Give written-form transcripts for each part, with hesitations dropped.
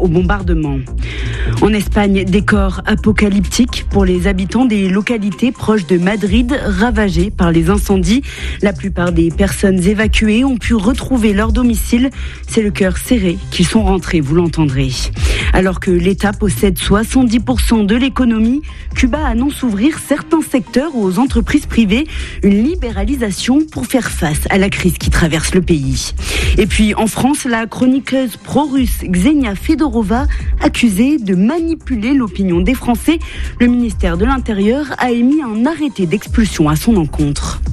au bombardement. En Espagne, décor apocalyptique pour les habitants des localités proches de Madrid ravagées par les incendies. La plupart des personnes évacuées ont pu retrouver leur domicile. C'est le cœur serré qu'ils sont rentrés, vous l'entendrez. Alors que l'État possède 70% de l'économie, Cuba annonce ouvrir certains secteurs aux entreprises privées. Une libéralisation pour faire face à la crise qui traverse le pays. Et puis en France, la chroniqueuse pro-russe Ksenia Fedorova, accusée de manipuler l'opinion des Français. Le ministère de l'Intérieur a émis un arrêté d'expulsion à son encontre.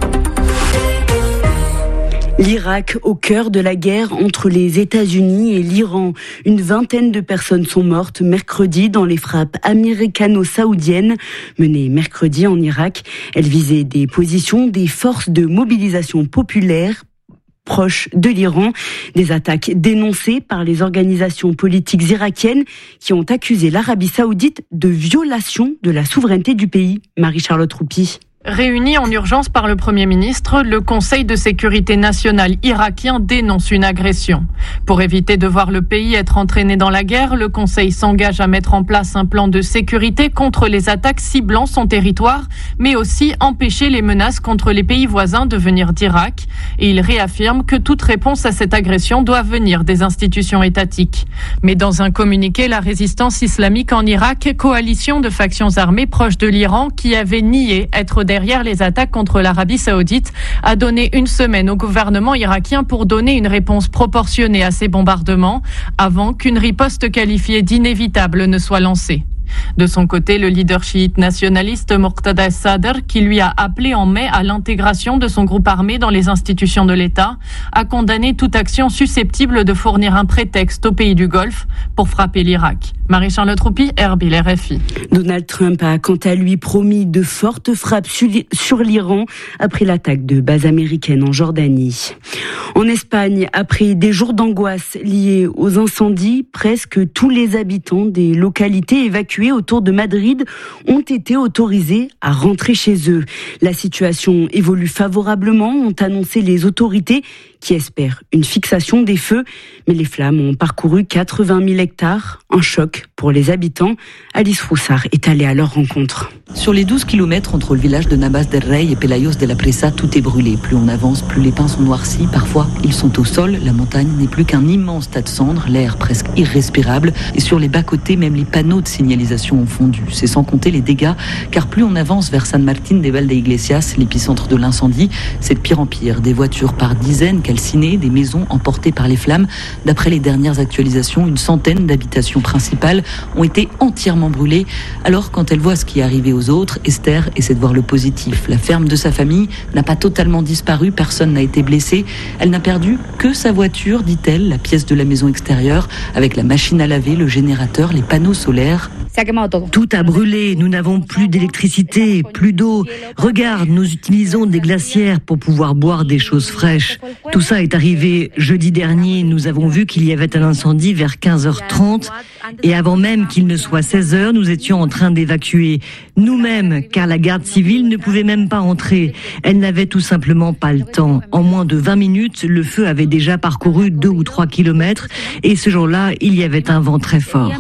L'Irak au cœur de la guerre entre les États-Unis et l'Iran. Une vingtaine de personnes sont mortes mercredi dans les frappes américano-saoudiennes menées mercredi en Irak. Elles visaient des positions des forces de mobilisation populaire proches de l'Iran. Des attaques dénoncées par les organisations politiques irakiennes qui ont accusé l'Arabie saoudite de violation de la souveraineté du pays. Marie-Charlotte Roupi. Réuni en urgence par le Premier ministre, le Conseil de sécurité nationale irakien dénonce une agression. Pour éviter de voir le pays être entraîné dans la guerre, le Conseil s'engage à mettre en place un plan de sécurité contre les attaques ciblant son territoire, mais aussi empêcher les menaces contre les pays voisins de venir d'Irak. Et il réaffirme que toute réponse à cette agression doit venir des institutions étatiques. Mais dans un communiqué, la résistance islamique en Irak, coalition de factions armées proches de l'Iran qui avait nié être derrière les attaques contre l'Arabie saoudite, a donné une semaine au gouvernement irakien pour donner une réponse proportionnée à ces bombardements avant qu'une riposte qualifiée d'inévitable ne soit lancée. De son côté, le leader chiite nationaliste Muqtada Sadr, qui lui a appelé en mai à l'intégration de son groupe armé dans les institutions de l'État, a condamné toute action susceptible de fournir un prétexte aux pays du Golfe pour frapper l'Irak. Marie-Charlotte Roupi, Erbil, RFI. Donald Trump a quant à lui promis de fortes frappes sur l'Iran après l'attaque de bases américaines en Jordanie. En Espagne, après des jours d'angoisse liés aux incendies, presque tous les habitants des localités évacuées autour de Madrid ont été autorisés à rentrer chez eux. La situation évolue favorablement, ont annoncé les autorités qui espèrent une fixation des feux. Mais les flammes ont parcouru 80 000 hectares. Un choc pour les habitants. Alice Froussard est allée à leur rencontre. Sur les 12 kilomètres entre le village de Navas del Rey et Pelayos de la Presa, tout est brûlé. Plus on avance, plus les pins sont noircis. Parfois, ils sont au sol. La montagne n'est plus qu'un immense tas de cendres, l'air presque irrespirable. Et sur les bas-côtés, même les panneaux de signalisation ont fondu. C'est sans compter les dégâts, car plus on avance vers San Martín de Valdeiglesias, l'épicentre de l'incendie, c'est de pire en pire. Des voitures par dizaines calcinées, des maisons emportées par les flammes. D'après les dernières actualisations, une centaine d'habitations principales ont été entièrement brûlées. Alors, quand elle voit ce qui est arrivé aux autres, Esther essaie de voir le positif. La ferme de sa famille n'a pas totalement disparu, personne n'a été blessé. Elle n'a perdu que sa voiture, dit-elle, la pièce de la maison extérieure, avec la machine à laver, le générateur, les panneaux solaires. Tout a brûlé, nous n'avons plus d'électricité, plus d'eau. Regarde, nous utilisons des glacières pour pouvoir boire des choses fraîches. Tout ça est arrivé jeudi dernier. Nous avons vu qu'il y avait un incendie vers 15h30 et avant même qu'il ne soit 16h, nous étions en train d'évacuer nous-mêmes, car la garde civile ne pouvait même pas entrer. Elle n'avait tout simplement pas le temps. En moins de 20 minutes, le feu avait déjà parcouru 2 ou 3 kilomètres et ce jour-là, il y avait un vent très fort.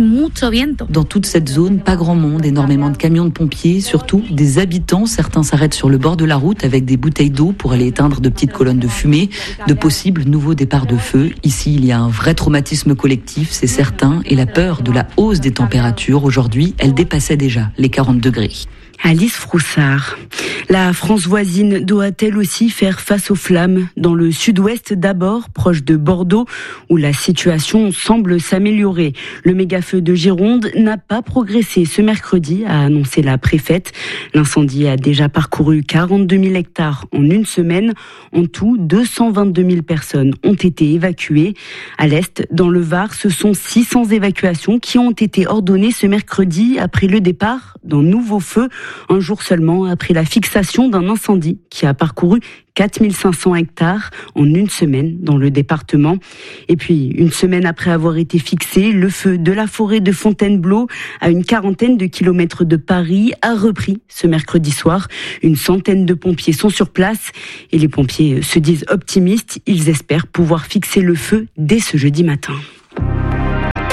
Dans toute cette zone, pas grand monde, énormément de camions de pompiers, surtout des habitants. Certains s'arrêtent sur le bord de la route avec des bouteilles d'eau pour aller éteindre de petites colonnes de fumée, de possibles nouveaux départs de feu. Ici, il y a un vrai traumatisme collectif, c'est certain, et la peur de la hausse des températures. Aujourd'hui, elle dépassait déjà les 40 degrés. Alice Froussard. La France voisine doit-elle aussi faire face aux flammes dans le sud-ouest d'abord, proche de Bordeaux, où la situation semble s'améliorer. Le méga-feu de Gironde n'a pas progressé ce mercredi, a annoncé la préfète. L'incendie a déjà parcouru 42 000 hectares en une semaine. En tout, 222 000 personnes ont été évacuées. À l'est, dans le Var, ce sont 600 évacuations qui ont été ordonnées ce mercredi après le départ d'un nouveau feu, un jour seulement après la fixation d'un incendie qui a parcouru 4500 hectares en une semaine dans le département. Et puis, une semaine après avoir été fixé, le feu de la forêt de Fontainebleau, à une quarantaine de kilomètres de Paris, a repris ce mercredi soir. Une centaine de pompiers sont sur place et les pompiers se disent optimistes. Ils espèrent pouvoir fixer le feu dès ce jeudi matin.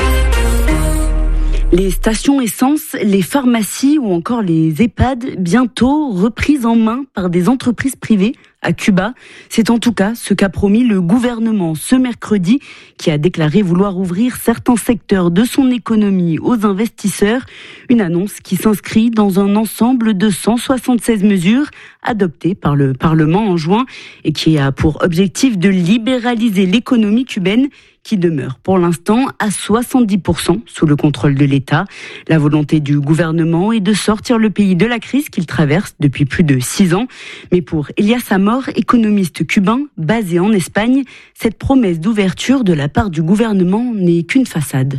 Les stations essence, les pharmacies ou encore les EHPAD, bientôt reprises en main par des entreprises privées à Cuba. C'est en tout cas ce qu'a promis le gouvernement ce mercredi, qui a déclaré vouloir ouvrir certains secteurs de son économie aux investisseurs. Une annonce qui s'inscrit dans un ensemble de 176 mesures adoptées par le Parlement en juin et qui a pour objectif de libéraliser l'économie cubaine, qui demeure pour l'instant à 70% sous le contrôle de l'État. La volonté du gouvernement est de sortir le pays de la crise qu'il traverse depuis plus de 6 ans. Mais pour Elias Amor, économiste cubain basé en Espagne, cette promesse d'ouverture de la part du gouvernement n'est qu'une façade.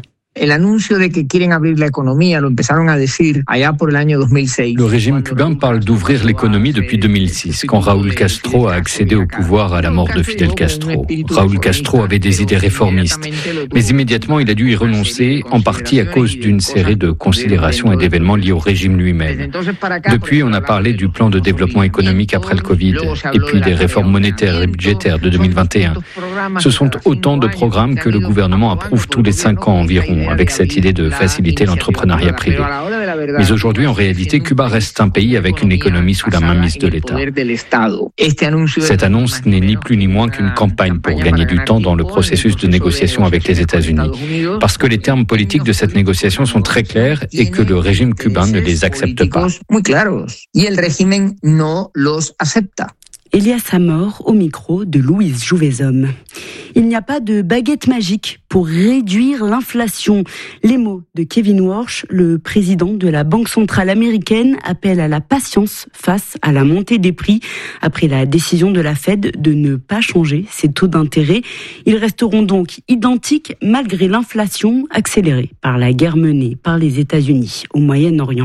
Le régime cubain parle d'ouvrir l'économie depuis 2006, quand Raúl Castro a accédé au pouvoir à la mort de Fidel Castro. Raúl Castro avait des idées réformistes, mais immédiatement il a dû y renoncer, en partie à cause d'une série de considérations et d'événements liés au régime lui-même. Depuis, on a parlé du plan de développement économique après le Covid, et puis des réformes monétaires et budgétaires de 2021. Ce sont autant de programmes que le gouvernement approuve tous les 5 ans environ, avec cette idée de faciliter l'entrepreneuriat privé. Mais aujourd'hui, en réalité, Cuba reste un pays avec une économie sous la mainmise de l'État. Cette annonce n'est ni plus ni moins qu'une campagne pour gagner du temps dans le processus de négociation avec les États-Unis. Parce que les termes politiques de cette négociation sont très clairs et que le régime cubain ne les accepte pas. Elias Amor au micro de Louise Jouvezhomme. Il n'y a pas de baguette magique pour réduire l'inflation. Les mots de Kevin Warsh, le président de la Banque centrale américaine, appellent à la patience face à la montée des prix. Après la décision de la Fed de ne pas changer ses taux d'intérêt, ils resteront donc identiques malgré l'inflation accélérée par la guerre menée par les États-Unis au Moyen-Orient.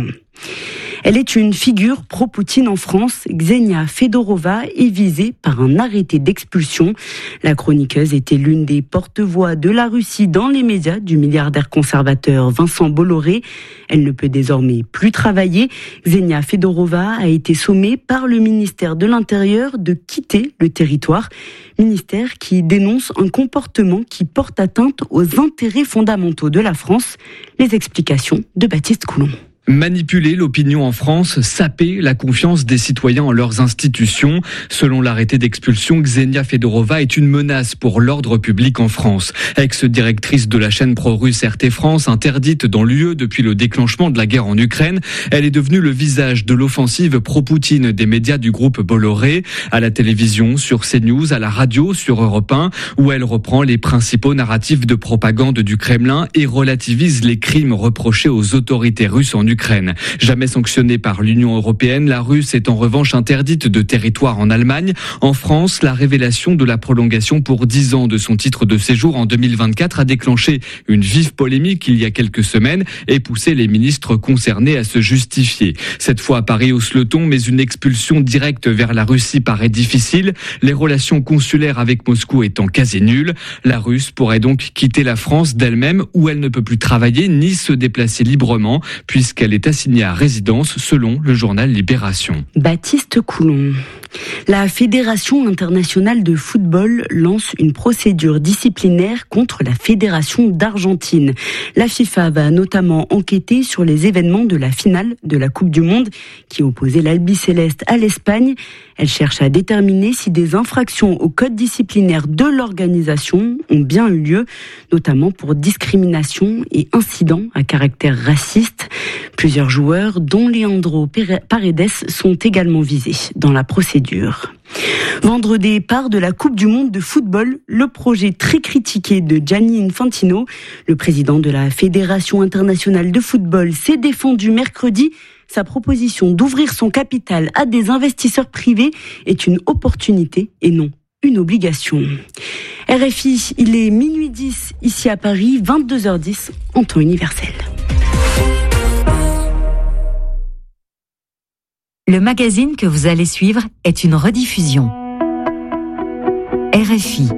Elle est une figure pro-Poutine en France. Ksenia Fedorova est visée par un arrêté d'expulsion. La chroniqueuse était l'une des porte-voix de la Russie dans les médias du milliardaire conservateur Vincent Bolloré. Elle ne peut désormais plus travailler. Ksenia Fedorova a été sommée par le ministère de l'Intérieur de quitter le territoire. Ministère qui dénonce un comportement qui porte atteinte aux intérêts fondamentaux de la France. Les explications de Baptiste Coulon. Manipuler l'opinion en France, saper la confiance des citoyens en leurs institutions. Selon l'arrêté d'expulsion, Ksenia Fedorova est une menace pour l'ordre public en France. Ex-directrice de la chaîne pro-russe RT France, interdite dans l'UE depuis le déclenchement de la guerre en Ukraine, elle est devenue le visage de l'offensive pro-Poutine des médias du groupe Bolloré, à la télévision, sur CNews, à la radio, sur Europe 1, où elle reprend les principaux narratifs de propagande du Kremlin et relativise les crimes reprochés aux autorités russes en Ukraine. Jamais sanctionnée par l'Union européenne, la Russe est en revanche interdite de territoire en Allemagne. En France, la révélation de la prolongation pour 10 ans de son titre de séjour en 2024 a déclenché une vive polémique il y a quelques semaines et poussé les ministres concernés à se justifier. Cette fois à Paris hausse le ton, mais une expulsion directe vers la Russie paraît difficile. Les relations consulaires avec Moscou étant quasi nulles, la Russe pourrait donc quitter la France d'elle-même, où elle ne peut plus travailler ni se déplacer librement, puisqu'elle est assignée à résidence selon le journal Libération. Baptiste Coulon. La Fédération internationale de football lance une procédure disciplinaire contre la Fédération d'Argentine. La FIFA va notamment enquêter sur les événements de la finale de la Coupe du Monde qui opposait l'Albiceleste à l'Espagne. Elle cherche à déterminer si des infractions au code disciplinaire de l'organisation ont bien eu lieu, notamment pour discrimination et incidents à caractère raciste. Plusieurs joueurs, dont Leandro Paredes, sont également visés dans la procédure. Vendre des parts de la Coupe du Monde de football, le projet très critiqué de Gianni Infantino, le président de la Fédération internationale de football, s'est défendu mercredi. Sa proposition d'ouvrir son capital à des investisseurs privés est une opportunité et non une obligation. RFI, il est minuit 10 ici à Paris, 22h10 en temps universel. Le magazine que vous allez suivre est une rediffusion. RFI.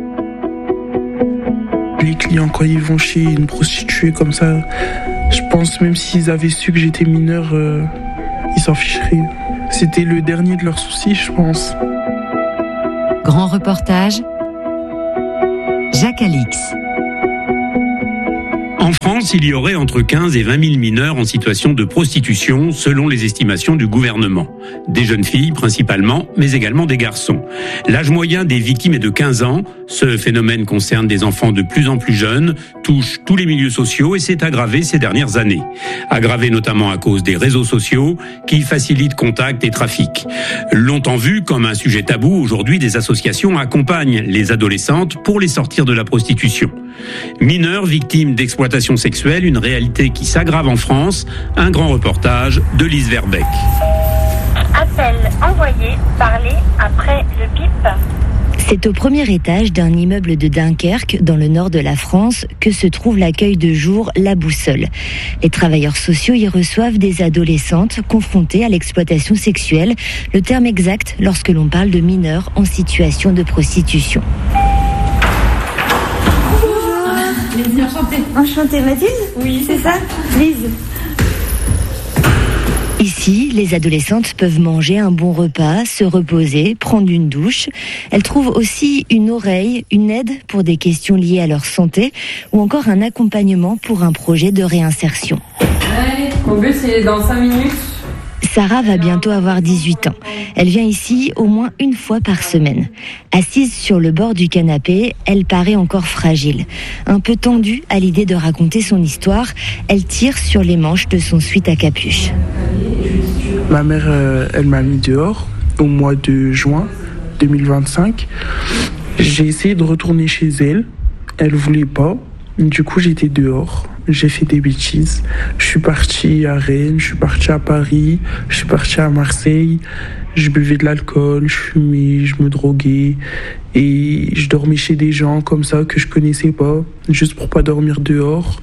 Les clients, quand ils vont chez une prostituée comme ça, je pense même s'ils avaient su que j'étais mineur, ils s'en ficheraient. C'était le dernier de leurs soucis, je pense. Grand reportage, Jacques Alix. En France, il y aurait entre 15 et 20 000 mineurs en situation de prostitution, selon les estimations du gouvernement. Des jeunes filles principalement, mais également des garçons. L'âge moyen des victimes est de 15 ans. Ce phénomène concerne des enfants de plus en plus jeunes, touche tous les milieux sociaux et s'est aggravé ces dernières années. Aggravé notamment à cause des réseaux sociaux qui facilitent contacts et trafics. Longtemps vu comme un sujet tabou, aujourd'hui des associations accompagnent les adolescentes pour les sortir de la prostitution. Mineurs victimes d'exploitation sexuelle, une réalité qui s'aggrave en France. Un grand reportage de Lise Verbeck. Appel envoyé, parlez après le bip. C'est au premier étage d'un immeuble de Dunkerque, dans le nord de la France, que se trouve l'accueil de jour La Boussole. Les travailleurs sociaux y reçoivent des adolescentes confrontées à l'exploitation sexuelle, le terme exact lorsque l'on parle de mineurs en situation de prostitution. Enchantée, Mathilde ? Oui, c'est ça ? Lise. Ici, les adolescentes peuvent manger un bon repas, se reposer, prendre une douche. Elles trouvent aussi une oreille, une aide pour des questions liées à leur santé ou encore un accompagnement pour un projet de réinsertion. Allez, mon but c'est dans 5 minutes. Sarah va bientôt avoir 18 ans. Elle vient ici au moins une fois par semaine. Assise sur le bord du canapé, elle paraît encore fragile. Un peu tendue à l'idée de raconter son histoire, elle tire sur les manches de son sweat à capuche. Ma mère, elle m'a mis dehors au mois de juin 2025. J'ai essayé de retourner chez elle. Elle voulait pas. Du coup, j'étais dehors. J'ai fait des bêtises. Je suis parti à Rennes, je suis parti à Paris, je suis parti à Marseille. Je buvais de l'alcool, je fumais, je me droguais. Et je dormais chez des gens comme ça que je connaissais pas, juste pour pas dormir dehors.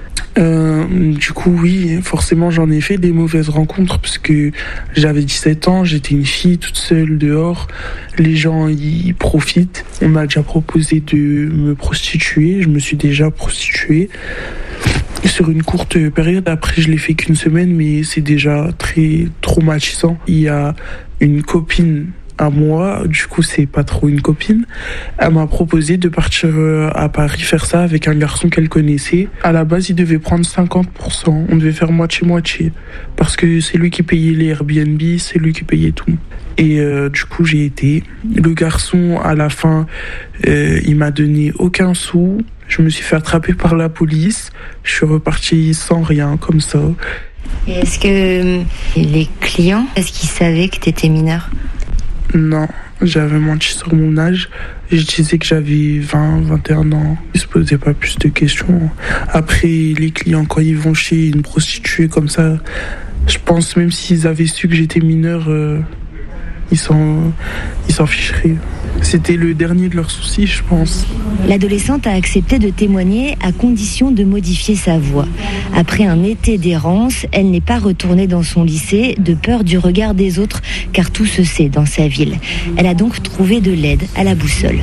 Du coup, oui, forcément, j'en ai fait des mauvaises rencontres parce que j'avais 17 ans, j'étais une fille toute seule dehors. Les gens, ils profitent. On m'a déjà proposé de me prostituer. Je me suis déjà prostituée sur une courte période. Après, je l'ai fait qu'une semaine, mais c'est déjà très traumatisant. Il y a une copine à moi, du coup c'est pas trop une copine, elle m'a proposé de partir à Paris faire ça avec un garçon qu'elle connaissait. À la base il devait prendre 50%, on devait faire moitié-moitié, parce que c'est lui qui payait les Airbnb, c'est lui qui payait tout. Et du coup j'ai été. Le garçon à la fin, il m'a donné aucun sou, je me suis fait attraper par la police, je suis reparti sans rien comme ça. Et est-ce que les clients, est-ce qu'ils savaient que t'étais mineur ? Non, j'avais menti sur mon âge. Je disais que j'avais 20, 21 ans. Ils se posaient pas plus de questions. Après, les clients, quand ils vont chez une prostituée comme ça, je pense même s'ils avaient su que j'étais mineur, ils s'en ficheraient. C'était le dernier de leurs soucis, je pense. L'adolescente a accepté de témoigner à condition de modifier sa voix. Après un été d'errance, elle n'est pas retournée dans son lycée de peur du regard des autres, car tout se sait dans sa ville. Elle a donc trouvé de l'aide à La Boussole.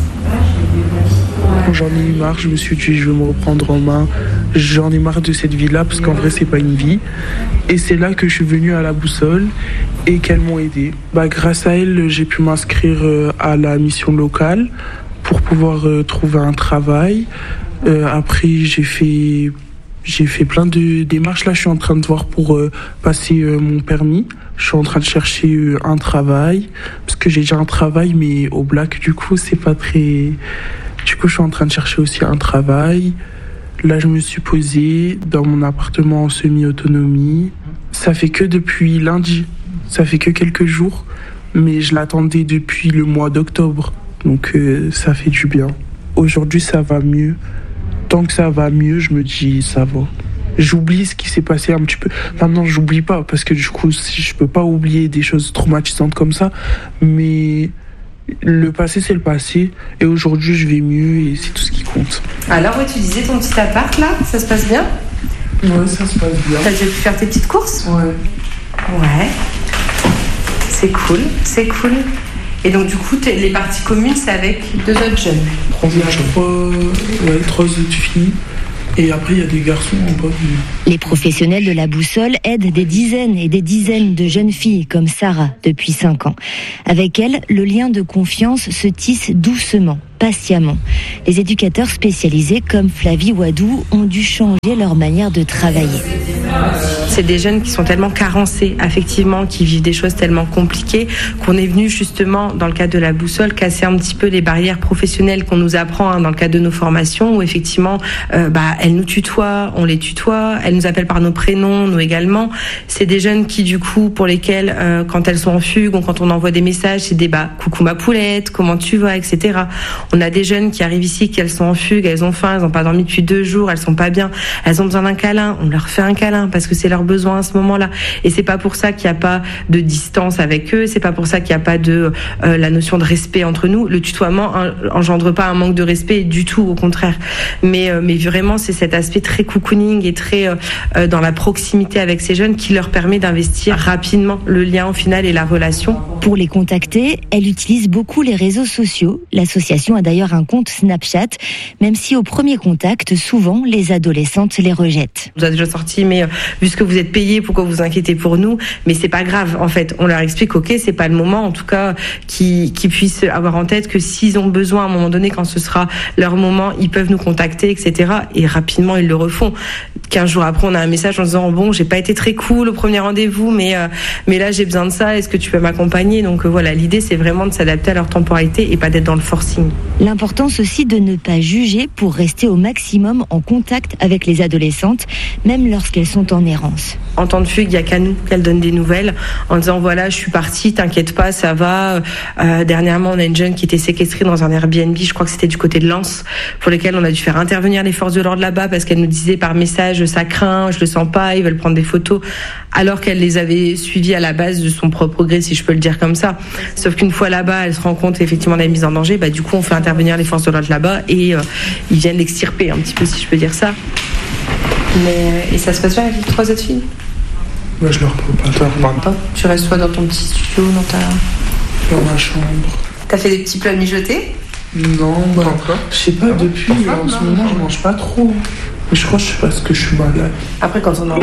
J'en ai eu marre, je me suis dit je vais me reprendre en main. J'en ai marre de cette vie-là parce qu'en vrai c'est pas une vie. Et c'est là que je suis venu à La Boussole et qu'elles m'ont aidé. Grâce à elles, j'ai pu m'inscrire à la mission locale pour pouvoir trouver un travail. Après j'ai fait plein de démarches. Là je suis en train de voir pour passer mon permis. Je suis en train de chercher un travail parce que j'ai déjà un travail mais au black du coup c'est pas très... Du coup, je suis en train de chercher aussi un travail. Là, je me suis posée dans mon appartement en semi-autonomie. Ça fait que depuis lundi. Ça fait que quelques jours. Mais je l'attendais depuis le mois d'octobre. Donc, ça fait du bien. Aujourd'hui, ça va mieux. Tant que ça va mieux, je me dis, ça va. J'oublie ce qui s'est passé un petit peu. Maintenant, j'oublie pas. Parce que du coup, je peux pas oublier des choses traumatisantes comme ça. Mais... le passé, c'est le passé. Et aujourd'hui, je vais mieux et c'est tout ce qui compte. Alors, ouais, tu disais ton petit appart, là, ça se passe bien ? Ouais, ça se passe bien. T'as déjà pu faire tes petites courses ? Ouais. Ouais. C'est cool, c'est cool. Et donc, du coup, les parties communes, c'est avec 2 autres jeunes ? Il y a 3 autres filles. Et après, il y a des garçons en bas. Les professionnels de La Boussole aident des dizaines et des dizaines de jeunes filles comme Sarah depuis 5 ans. Avec elle, le lien de confiance se tisse doucement. patiemment. Les éducateurs spécialisés comme Flavie Wadou ont dû changer leur manière de travailler. C'est des jeunes qui sont tellement carencés, affectivement, qui vivent des choses tellement compliquées, qu'on est venu justement, dans le cadre de la boussole, casser un petit peu les barrières professionnelles qu'on nous apprend dans le cadre de nos formations, où effectivement, elles nous tutoient, on les tutoie, elles nous appellent par nos prénoms, nous également. C'est des jeunes qui, du coup, pour lesquels, quand elles sont en fugue ou quand on envoie des messages, c'est des coucou ma poulette, comment tu vas, etc. On a des jeunes qui arrivent ici, qu'elles sont en fugue, elles ont faim, elles n'ont pas dormi depuis 2 jours, elles sont pas bien, elles ont besoin d'un câlin, on leur fait un câlin parce que c'est leur besoin à ce moment-là. Et c'est pas pour ça qu'il n'y a pas de distance avec eux, c'est pas pour ça qu'il n'y a pas de la notion de respect entre nous. Le tutoiement engendre pas un manque de respect du tout, au contraire. Mais vraiment, c'est cet aspect très cocooning et très dans la proximité avec ces jeunes qui leur permet d'investir rapidement le lien au final et la relation. Pour les contacter, elle utilise beaucoup les réseaux sociaux. L'association a d'ailleurs un compte Snapchat, même si au premier contact, souvent, les adolescentes les rejettent. On vous a déjà sorti, mais vu ce que vous êtes payés, pourquoi vous inquiétez pour nous? Mais c'est pas grave, en fait. On leur explique, ok, c'est pas le moment, en tout cas, qu'ils puissent avoir en tête que s'ils ont besoin à un moment donné, quand ce sera leur moment, ils peuvent nous contacter, etc. Et rapidement, ils le refont. 15 jours après, on a un message en disant, bon, j'ai pas été très cool au premier rendez-vous, mais là, j'ai besoin de ça, est-ce que tu peux m'accompagner? Donc voilà, l'idée, c'est vraiment de s'adapter à leur temporalité et pas d'être dans le forcing. L'importance aussi de ne pas juger pour rester au maximum en contact avec les adolescentes, même lorsqu'elles sont en errance. En temps de fugue, il n'y a qu'à nous qu'elles donnent des nouvelles en disant voilà, je suis partie, t'inquiète pas, ça va. Dernièrement, on a une jeune qui était séquestrée dans un Airbnb, je crois que c'était du côté de Lens, pour lequel on a dû faire intervenir les forces de l'ordre là-bas parce qu'elle nous disait par message ça craint, je le sens pas, ils veulent prendre des photos, alors qu'elle les avait suivies à la base de son propre gré, si je peux le dire comme ça. Sauf qu'une fois là-bas, elle se rend compte effectivement de la mise en danger, du coup on fait intervenir les forces de l'ordre là-bas et ils viennent l'extirper un petit peu, si je peux dire ça. Et ça se passe bien avec les 3 autres filles? Je leur parle pas. Tu restes toi dans ton petit studio, dans ma chambre. T'as fait des petits plats mijotés? Non, je sais pas, depuis en ce moment je mange pas trop. Mais je crois que c'est parce que je suis malade. Après quand on a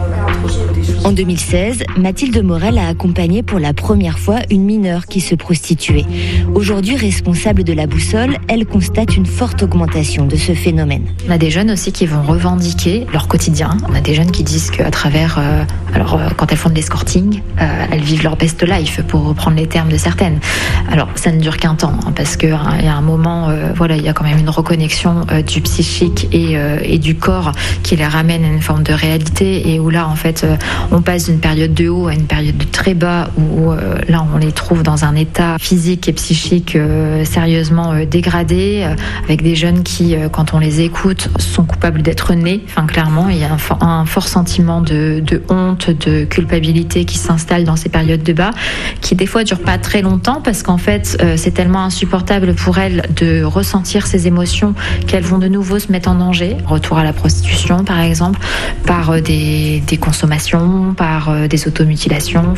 En 2016, Mathilde Morel a accompagné pour la première fois une mineure qui se prostituait. Aujourd'hui responsable de la boussole, elle constate une forte augmentation de ce phénomène. On a des jeunes aussi qui vont revendiquer leur quotidien. On a des jeunes qui disent qu'à travers, quand elles font de l'escorting, elles vivent leur best life, pour reprendre les termes de certaines. Alors ça ne dure qu'un temps, parce qu'il y a un moment, il y a quand même une reconnexion du psychique et du corps qui les ramène à une forme de réalité, et où là en fait on passe d'une période de haut à une période de très bas, où là on les trouve dans un état physique et psychique sérieusement dégradé, avec des jeunes qui, quand on les écoute, sont coupables d'être nés. Clairement, il y a un fort sentiment de honte, de culpabilité qui s'installe dans ces périodes de bas, qui des fois durent pas très longtemps, parce qu'en fait c'est tellement insupportable pour elles de ressentir ces émotions qu'elles vont de nouveau se mettre en danger. Retour à la prostitution par exemple, par des consommations, par des automutilations,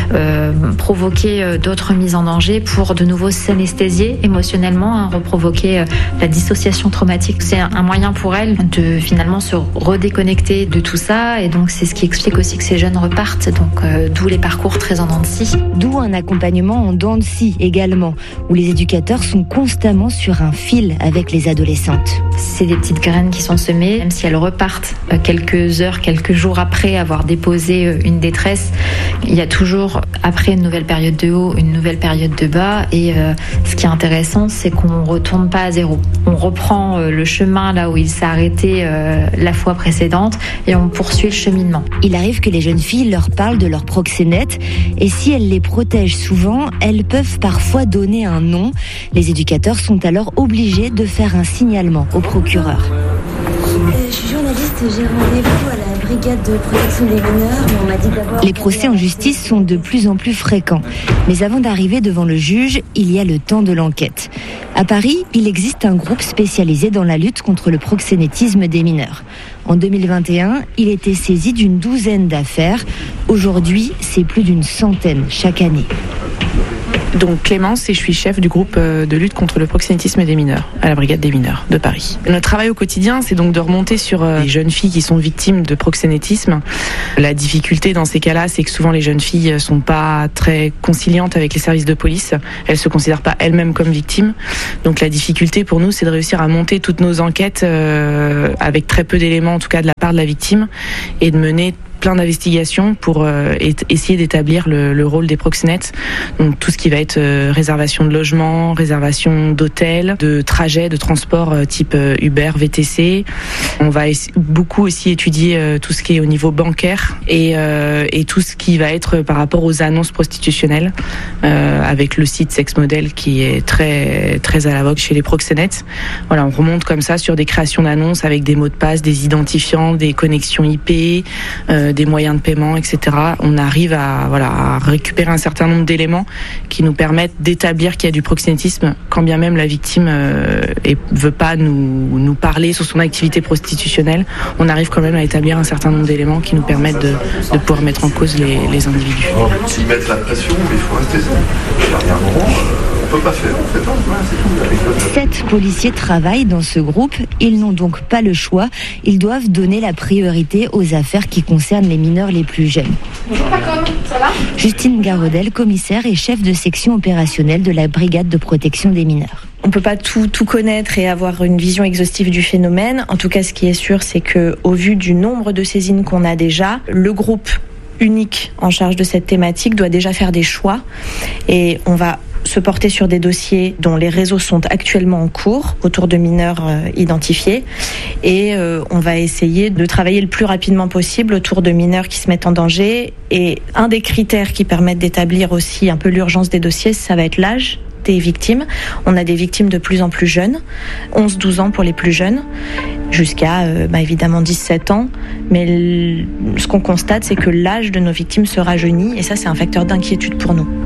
provoquer d'autres mises en danger pour de nouveau s'anesthésier émotionnellement, reprovoquer la dissociation traumatique. C'est un moyen pour elles de finalement se redéconnecter de tout ça, et donc c'est ce qui explique aussi que ces jeunes repartent, donc d'où les parcours très en dents de scie. D'où un accompagnement en dents de scie également, où les éducateurs sont constamment sur un fil avec les adolescentes. C'est des petites graines qui sont semées, même si elles repartent quelques heures, quelques jours après avoir déposé une détresse, il y a toujours, après une nouvelle période de haut, une nouvelle période de bas, et ce qui est intéressant, c'est qu'on ne retourne pas à zéro. On reprend le chemin là où il s'est arrêté la fois précédente, et on poursuit le cheminement. Il arrive que les jeunes filles leur parlent de leur proxénète, et si elles les protègent souvent, elles peuvent parfois donner un nom. Les éducateurs sont alors obligés de faire un signalement au procureur. Je suis journaliste, j'ai rendez-vous à la brigade de protection des mineurs, mais on m'a dit d'abord... Les procès en justice sont de plus en plus fréquents. Mais avant d'arriver devant le juge, il y a le temps de l'enquête. À Paris, il existe un groupe spécialisé dans la lutte contre le proxénétisme des mineurs. En 2021, il était saisi d'une douzaine d'affaires. Aujourd'hui, c'est plus d'une centaine chaque année. Donc Clémence, et je suis chef du groupe de lutte contre le proxénétisme des mineurs à la brigade des mineurs de Paris. Notre travail au quotidien, c'est donc de remonter sur les jeunes filles qui sont victimes de proxénétisme. La difficulté dans ces cas-là, c'est que souvent les jeunes filles sont pas très conciliantes avec les services de police. Elles se considèrent pas elles-mêmes comme victimes. Donc la difficulté pour nous, c'est de réussir à monter toutes nos enquêtes avec très peu d'éléments, en tout cas de la part de la victime, et de mener plein d'investigations pour essayer d'établir le rôle des proxénètes. Donc tout ce qui va être réservation de logement, réservation d'hôtels, de trajets, de transport type Uber, VTC. On va beaucoup aussi étudier tout ce qui est au niveau bancaire et tout ce qui va être par rapport aux annonces prostitutionnelles avec le site Sex Model qui est très très à la vogue chez les proxénètes. Voilà, on remonte comme ça sur des créations d'annonces avec des mots de passe, des identifiants, des connexions IP, des moyens de paiement, etc. On arrive à récupérer un certain nombre d'éléments qui nous permettent d'établir qu'il y a du proxénétisme, quand bien même la victime veut pas nous parler sur son activité prostitutionnelle. On arrive quand même à établir un certain nombre d'éléments qui nous permettent de pouvoir mettre en cause les individus. Ils mettent la pression, mais il faut rester ça. Il y a un moment, on peut pas faire. On fait pas. C'est tout. 7 policiers travaillent dans ce groupe. Ils n'ont donc pas le choix. Ils doivent donner la priorité aux affaires qui concernent les mineurs les plus jeunes. Bonjour Pacom, ça va ? Justine Garodel, commissaire et chef de section opérationnelle de la brigade de protection des mineurs. On peut pas tout connaître et avoir une vision exhaustive du phénomène. En tout cas, ce qui est sûr, c'est que au vu du nombre de saisines qu'on a déjà, le groupe unique en charge de cette thématique doit déjà faire des choix et on va se porter sur des dossiers dont les réseaux sont actuellement en cours autour de mineurs identifiés et on va essayer de travailler le plus rapidement possible autour de mineurs qui se mettent en danger. Et un des critères qui permettent d'établir aussi un peu l'urgence des dossiers, ça va être l'âge des victimes. On a des victimes de plus en plus jeunes, 11-12 ans pour les plus jeunes, jusqu'à évidemment 17 ans. Mais ce qu'on constate, c'est que l'âge de nos victimes se rajeunit et ça, c'est un facteur d'inquiétude pour nous.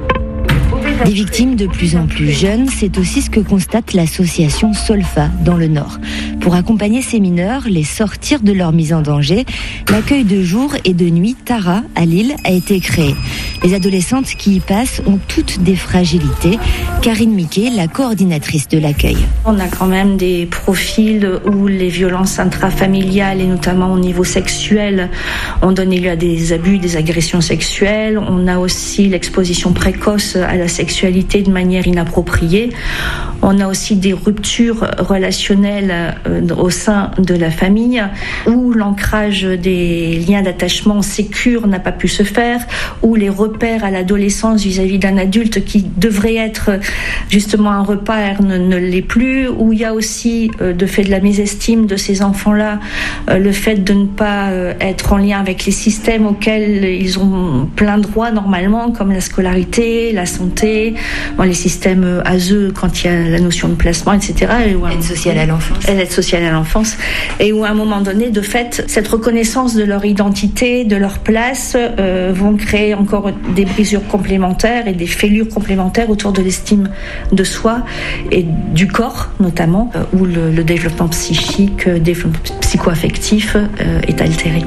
Des victimes de plus en plus jeunes, c'est aussi ce que constate l'association Solfa dans le Nord. Pour accompagner ces mineurs, les sortir de leur mise en danger, l'accueil de jour et de nuit Tara à Lille a été créé. Les adolescentes qui y passent ont toutes des fragilités. Karine Miquet, la coordinatrice de l'accueil. On a quand même des profils où les violences intrafamiliales et notamment au niveau sexuel ont donné lieu à des abus, des agressions sexuelles. On a aussi l'exposition précoce à la sexualité de manière inappropriée. On a aussi des ruptures relationnelles au sein de la famille où l'ancrage des liens d'attachement sécure n'a pas pu se faire, où les repères à l'adolescence vis-à-vis d'un adulte qui devrait être justement un repère ne l'est plus, où il y a aussi de fait de la mésestime de ces enfants-là, le fait de ne pas être en lien avec les systèmes auxquels ils ont plein droit normalement, comme la scolarité, la santé, les systèmes ASE quand il y a la notion de placement, etc. Aide sociale à l'enfance. Aide sociale à l'enfance. Et où à un moment donné, de fait, cette reconnaissance de leur identité, de leur place, vont créer encore des brisures complémentaires et des fêlures complémentaires autour de l'estime de soi et du corps, notamment, où le développement psychique, le développement psycho-affectif est altéré.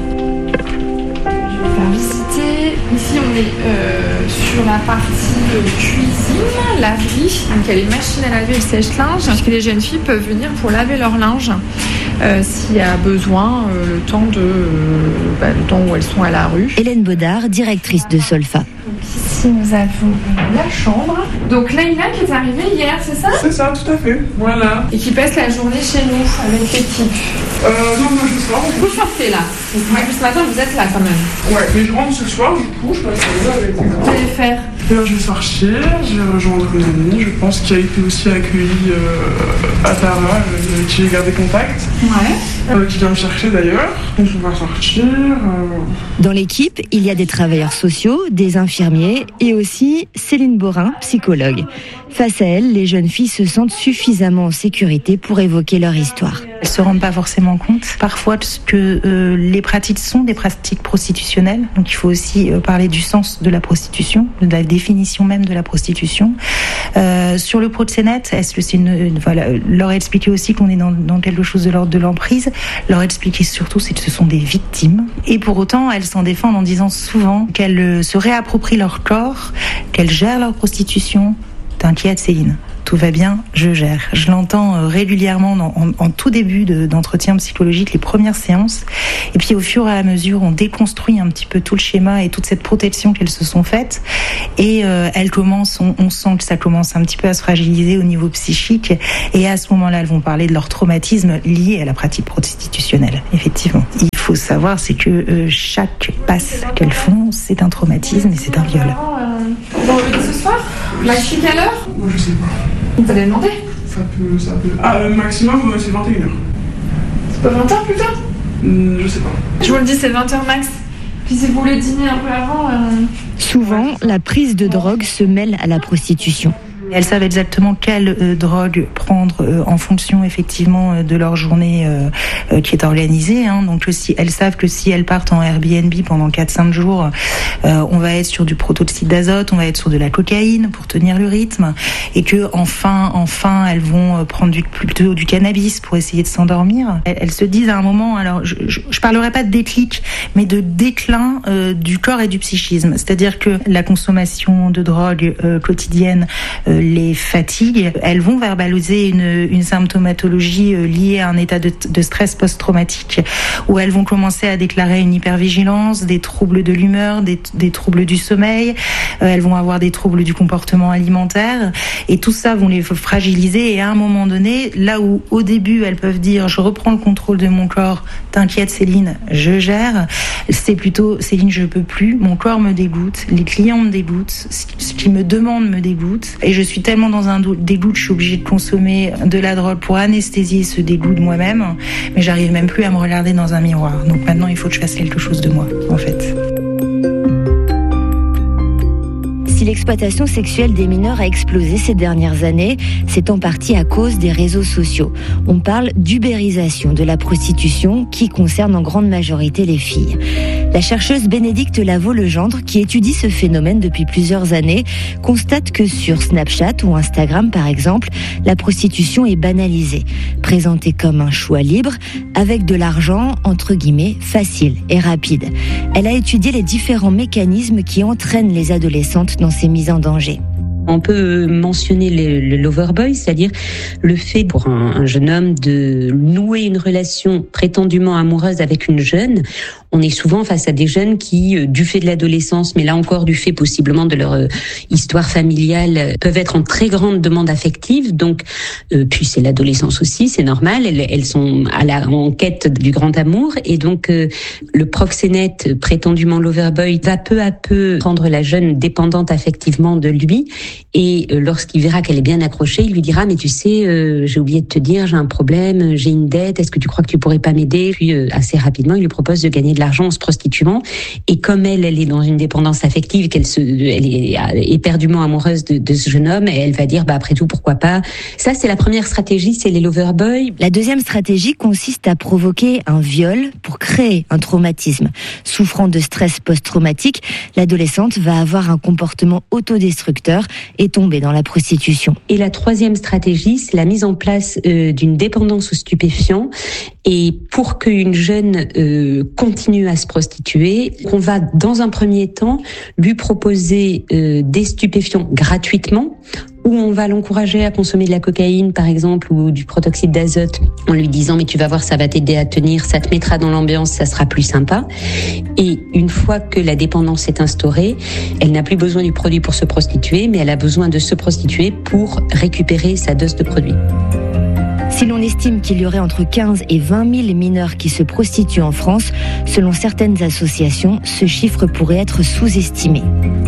Ici, on est sur la partie cuisine, laverie. Donc, il y a les machines à laver et le sèche-linge. Parce que les jeunes filles peuvent venir pour laver leur linge s'il y a besoin, le temps où elles sont à la rue. Hélène Baudard, directrice de Solfa. Donc, ici, nous avons la chambre. Donc, Laïla qui est arrivée hier, c'est ça ? C'est ça, tout à fait. Voilà. Et qui passe la journée chez nous avec l'équipe. Non, moi je sors. Vous sortez là. Donc, moi, ce matin, vous êtes là quand même. Ouais, mais je rentre ce soir, du coup, je passe la journée avec vous. Vous allez faire ? Alors, je vais sortir, je vais rejoindre une amie, je pense qu'il a été aussi accueilli à Tara, avec qui j'ai gardé contact. Ouais. Qui vient me chercher d'ailleurs. Donc, on va sortir. Dans l'équipe, il y a des travailleurs sociaux, des infirmiers et aussi Céline Borin, psychologue. Face à elle, les jeunes filles se sentent suffisamment en sécurité pour évoquer leur histoire. Elles se rendent pas forcément compte parfois que les pratiques sont des pratiques prostitutionnelles. Donc il faut aussi parler du sens de la prostitution, de la définition même de la prostitution. Sur le proxénète, leur expliquer aussi qu'on est dans quelque chose de l'ordre de l'emprise. Leur expliquer surtout c'est que ce sont des victimes. Et pour autant, elles s'en défendent en disant souvent qu'elles se réapproprient leur corps corps, qu'elles gèrent leur prostitution. T'inquiète Céline, tout va bien, je gère. Je l'entends régulièrement en tout début d'entretien psychologique, les premières séances. Et puis au fur et à mesure, on déconstruit un petit peu tout le schéma et toute cette protection qu'elles se sont faites. Et elles commencent, on sent que ça commence un petit peu à se fragiliser au niveau psychique. Et à ce moment-là, elles vont parler de leur traumatisme lié à la pratique prostitutionnelle, effectivement. Il faut savoir, c'est que chaque passe qu'elles font, c'est un traumatisme et c'est un viol. Bon, ce soir, maxi quelle heure? Moi, je sais pas. On t'avait demandé? Ça peut. Maximum, c'est 21h. C'est pas 20h plus tard? Je sais pas. Je vous le dis, c'est 20h max. Puis si vous voulez dîner un peu avant... Souvent, la prise de drogue se mêle à la prostitution. Elles savent exactement quelle drogue prendre en fonction effectivement de leur journée qui est organisée. Donc elles savent que si elles partent en Airbnb pendant 4-5 jours, on va être sur du protoxyde d'azote, on va être sur de la cocaïne pour tenir le rythme, et que enfin elles vont prendre plutôt du cannabis pour essayer de s'endormir. Elles se disent à un moment, alors je parlerai pas de déclic, mais de déclin du corps et du psychisme. C'est-à-dire que la consommation de drogue quotidienne les fatigue, elles vont verbaliser une symptomatologie liée à un état de stress post-traumatique, où elles vont commencer à déclarer une hypervigilance, des troubles de l'humeur, des troubles du sommeil, elles vont avoir des troubles du comportement alimentaire, et tout ça vont les fragiliser. Et à un moment donné, là où au début elles peuvent dire je reprends le contrôle de mon corps, t'inquiète Céline, je gère, c'est plutôt Céline, je peux plus, mon corps me dégoûte, les clients me dégoûtent, ce qu'ils me demandent me dégoûte, et je suis tellement dans un dégoût que je suis obligée de consommer de la drogue pour anesthésier ce dégoût de moi-même, mais j'arrive même plus à me regarder dans un miroir. Donc maintenant, il faut que je fasse quelque chose de moi, en fait. Si l'exploitation sexuelle des mineurs a explosé ces dernières années, c'est en partie à cause des réseaux sociaux. On parle d'ubérisation de la prostitution qui concerne en grande majorité les filles. La chercheuse Bénédicte Lavaux-Legendre, qui étudie ce phénomène depuis plusieurs années, constate que sur Snapchat ou Instagram, par exemple, la prostitution est banalisée, présentée comme un choix libre, avec de l'argent, entre guillemets, facile et rapide. Elle a étudié les différents mécanismes qui entraînent les adolescentes dans ces mises en danger. On peut mentionner le loverboy, c'est-à-dire le fait pour un jeune homme de nouer une relation prétendument amoureuse avec une jeune. On est souvent face à des jeunes qui, du fait de l'adolescence, mais là encore du fait possiblement de leur histoire familiale, peuvent être en très grande demande affective. Donc, puis c'est l'adolescence aussi, c'est normal. Elles sont en quête du grand amour, et donc le proxénète prétendument loverboy va peu à peu rendre la jeune dépendante affectivement de lui. Et lorsqu'il verra qu'elle est bien accrochée, il lui dira mais tu sais, j'ai oublié de te dire, j'ai un problème, j'ai une dette. Est-ce que tu crois que tu pourrais pas m'aider? Puis assez rapidement, il lui propose de gagner de l'argent en se prostituant. Et comme elle est dans une dépendance affective, elle est éperdument amoureuse de ce jeune homme, et elle va dire après tout pourquoi pas. Ça c'est la première stratégie, c'est les loverboys. La deuxième stratégie consiste à provoquer un viol pour créer un traumatisme. Souffrant de stress post-traumatique, l'adolescente va avoir un comportement autodestructeur et tomber dans la prostitution. Et la troisième stratégie, c'est la mise en place d'une dépendance aux stupéfiants. Et pour qu'une jeune continue à se prostituer, on va dans un premier temps lui proposer des stupéfiants gratuitement, où on va l'encourager à consommer de la cocaïne, par exemple, ou du protoxyde d'azote, en lui disant mais tu vas voir, ça va t'aider à tenir, ça te mettra dans l'ambiance, ça sera plus sympa. Et une fois que la dépendance est instaurée, elle n'a plus besoin du produit pour se prostituer, mais elle a besoin de se prostituer pour récupérer sa dose de produit. Si l'on estime qu'il y aurait entre 15 et 20 000 mineurs qui se prostituent en France, selon certaines associations, ce chiffre pourrait être sous-estimé.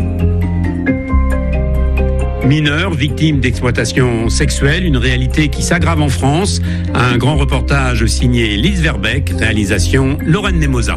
Mineurs victimes d'exploitation sexuelle, une réalité qui s'aggrave en France. Un grand reportage signé Lise Verbeck, réalisation Lorraine Nemosa.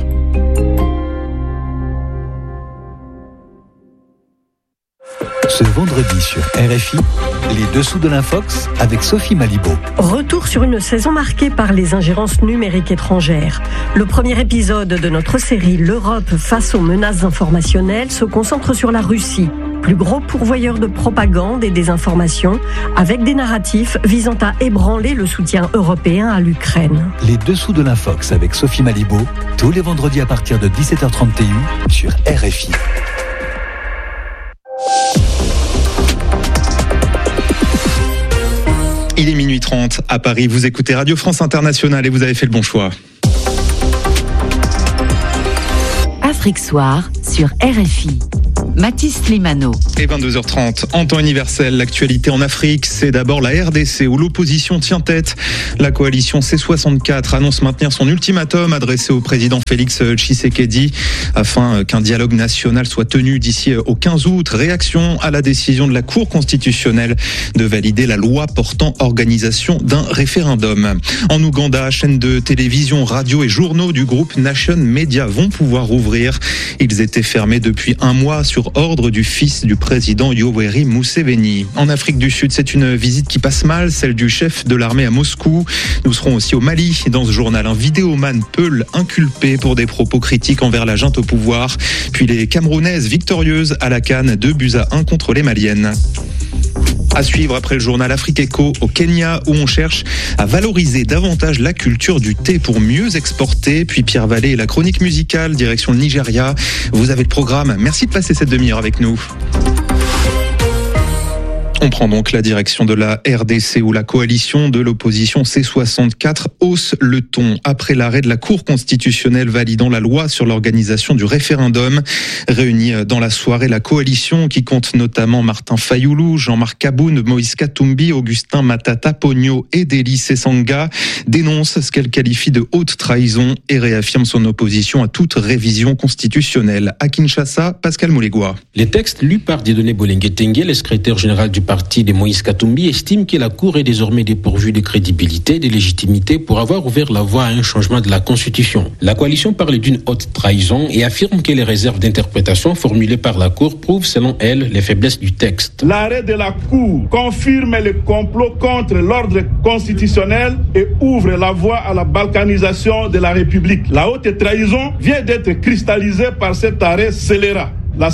Ce vendredi sur RFI, les dessous de l'Infox avec Sophie Malibaud. Retour sur une saison marquée par les ingérences numériques étrangères. Le premier épisode de notre série L'Europe face aux menaces informationnelles se concentre sur la Russie, plus gros pourvoyeur de propagande et désinformation, avec des narratifs visant à ébranler le soutien européen à l'Ukraine. Les dessous de l'Infox avec Sophie Malibaud, tous les vendredis à partir de 17h31 sur RFI. Il est minuit 30 à Paris. Vous écoutez Radio France Internationale et vous avez fait le bon choix. Afrique Soir sur RFI. Mathis Slimano. Et 22h30, en temps universel, l'actualité en Afrique, c'est d'abord la RDC où l'opposition tient tête. La coalition C64 annonce maintenir son ultimatum adressé au président Félix Tshisekedi afin qu'un dialogue national soit tenu d'ici au 15 août. Réaction à la décision de la Cour constitutionnelle de valider la loi portant organisation d'un référendum. En Ouganda, chaînes de télévision, radio et journaux du groupe Nation Media vont pouvoir rouvrir. Ils étaient fermés depuis un mois sur ordre du fils du président Yoweri Museveni. En Afrique du Sud, c'est une visite qui passe mal, celle du chef de l'armée à Moscou. Nous serons aussi au Mali. Dans ce journal, un vidéoman Peul inculpé pour des propos critiques envers la junte au pouvoir. Puis les Camerounaises victorieuses à la CAN, 2-1 contre les Maliennes. À suivre après le journal Afrique Eco au Kenya où on cherche à valoriser davantage la culture du thé pour mieux exporter. Puis Pierre Vallée et la chronique musicale, direction le Nigeria. Vous avez le programme. Merci de passer cette demi-heure avec nous. On prend donc la direction de la RDC où la coalition de l'opposition C64 hausse le ton après l'arrêt de la Cour constitutionnelle validant la loi sur l'organisation du référendum. Réunie dans la soirée, la coalition qui compte notamment Martin Fayoulou, Jean-Marc Kaboun, Moïse Katumbi, Augustin Matata Pogno et Deli Sesanga dénonce ce qu'elle qualifie de haute trahison et réaffirme son opposition à toute révision constitutionnelle. À Kinshasa, Pascal Moulegua. Les textes lus par Dieudonné Bolenge-Tengue, le secrétaire général du parti de Moïse Katumbi, estime que la Cour est désormais dépourvue de crédibilité et de légitimité pour avoir ouvert la voie à un changement de la Constitution. La coalition parle d'une haute trahison et affirme que les réserves d'interprétation formulées par la Cour prouvent, selon elle, les faiblesses du texte. L'arrêt de la Cour confirme le complot contre l'ordre constitutionnel et ouvre la voie à la balkanisation de la République. La haute trahison vient d'être cristallisée par cet arrêt scélérat. La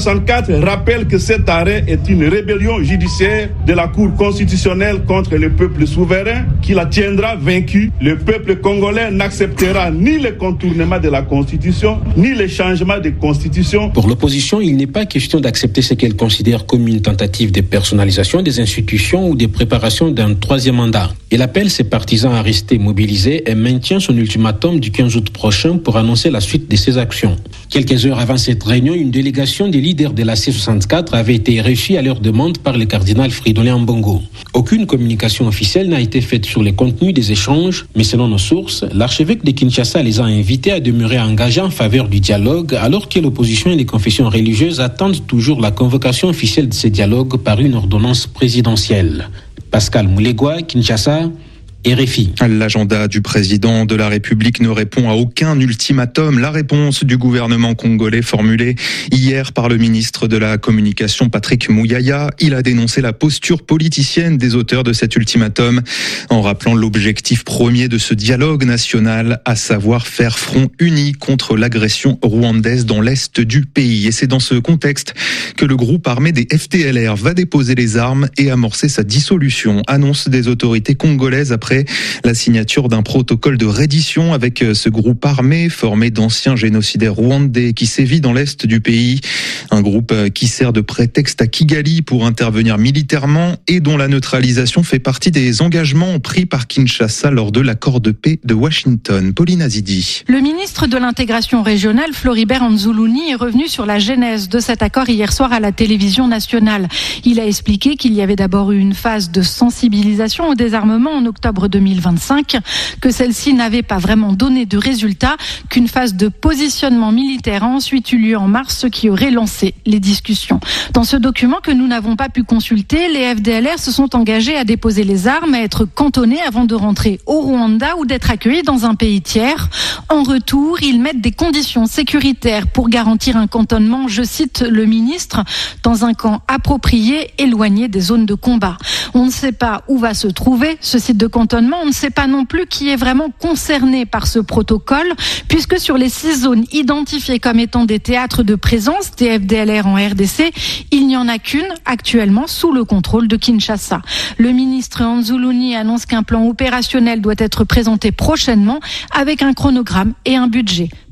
C64 rappelle que cet arrêt est une rébellion judiciaire de la Cour constitutionnelle contre le peuple souverain qui la tiendra vaincue. Le peuple congolais n'acceptera ni le contournement de la Constitution, ni le changement de Constitution. Pour l'opposition, il n'est pas question d'accepter ce qu'elle considère comme une tentative de personnalisation des institutions ou de préparation d'un troisième mandat. Elle appelle ses partisans à rester mobilisés et maintient son ultimatum du 15 août prochain pour annoncer la suite de ses actions. Quelques heures avant cette réunion, une délégation des leaders de la C64 avait été reçue à leur demande par le cardinal Fridolin Ambongo. Aucune communication officielle n'a été faite sur les contenus des échanges, mais selon nos sources, l'archevêque de Kinshasa les a invités à demeurer engagés en faveur du dialogue, alors que l'opposition et les confessions religieuses attendent toujours la convocation officielle de ces dialogues par une ordonnance présidentielle. Pascal Moulegua, Kinshasa, RFI. L'agenda du président de la République ne répond à aucun ultimatum. La réponse du gouvernement congolais formulée hier par le ministre de la Communication Patrick Mouyaya. Il a dénoncé la posture politicienne des auteurs de cet ultimatum en rappelant l'objectif premier de ce dialogue national, à savoir faire front uni contre l'agression rwandaise dans l'est du pays. Et c'est dans ce contexte que le groupe armé des FDLR va déposer les armes et amorcer sa dissolution, annonce des autorités congolaises après la signature d'un protocole de reddition avec ce groupe armé formé d'anciens génocidaires rwandais qui sévit dans l'est du pays. Un groupe qui sert de prétexte à Kigali pour intervenir militairement et dont la neutralisation fait partie des engagements pris par Kinshasa lors de l'accord de paix de Washington. Pauline Azidi. Le ministre de l'intégration régionale, Floribert Anzoulouni, est revenu sur la genèse de cet accord hier soir à la télévision nationale. Il a expliqué qu'il y avait d'abord eu une phase de sensibilisation au désarmement en octobre 2025, que celle-ci n'avait pas vraiment donné de résultat, qu'une phase de positionnement militaire a ensuite eu lieu en mars, ce qui aurait lancé les discussions. Dans ce document que nous n'avons pas pu consulter, les FDLR se sont engagés à déposer les armes, à être cantonnés avant de rentrer au Rwanda ou d'être accueillis dans un pays tiers. En retour, ils mettent des conditions sécuritaires pour garantir un cantonnement, je cite le ministre, dans un camp approprié, éloigné des zones de combat. On ne sait pas où va se trouver ce site de cantonnement. On ne sait pas non plus qui est vraiment concerné par ce protocole, puisque sur les 6 zones identifiées comme étant des théâtres de présence des FDLR en RDC, il n'y en a qu'une actuellement sous le contrôle de Kinshasa. Le ministre Anzoulouni annonce qu'un plan opérationnel doit être présenté prochainement avec un chronogramme et un budget.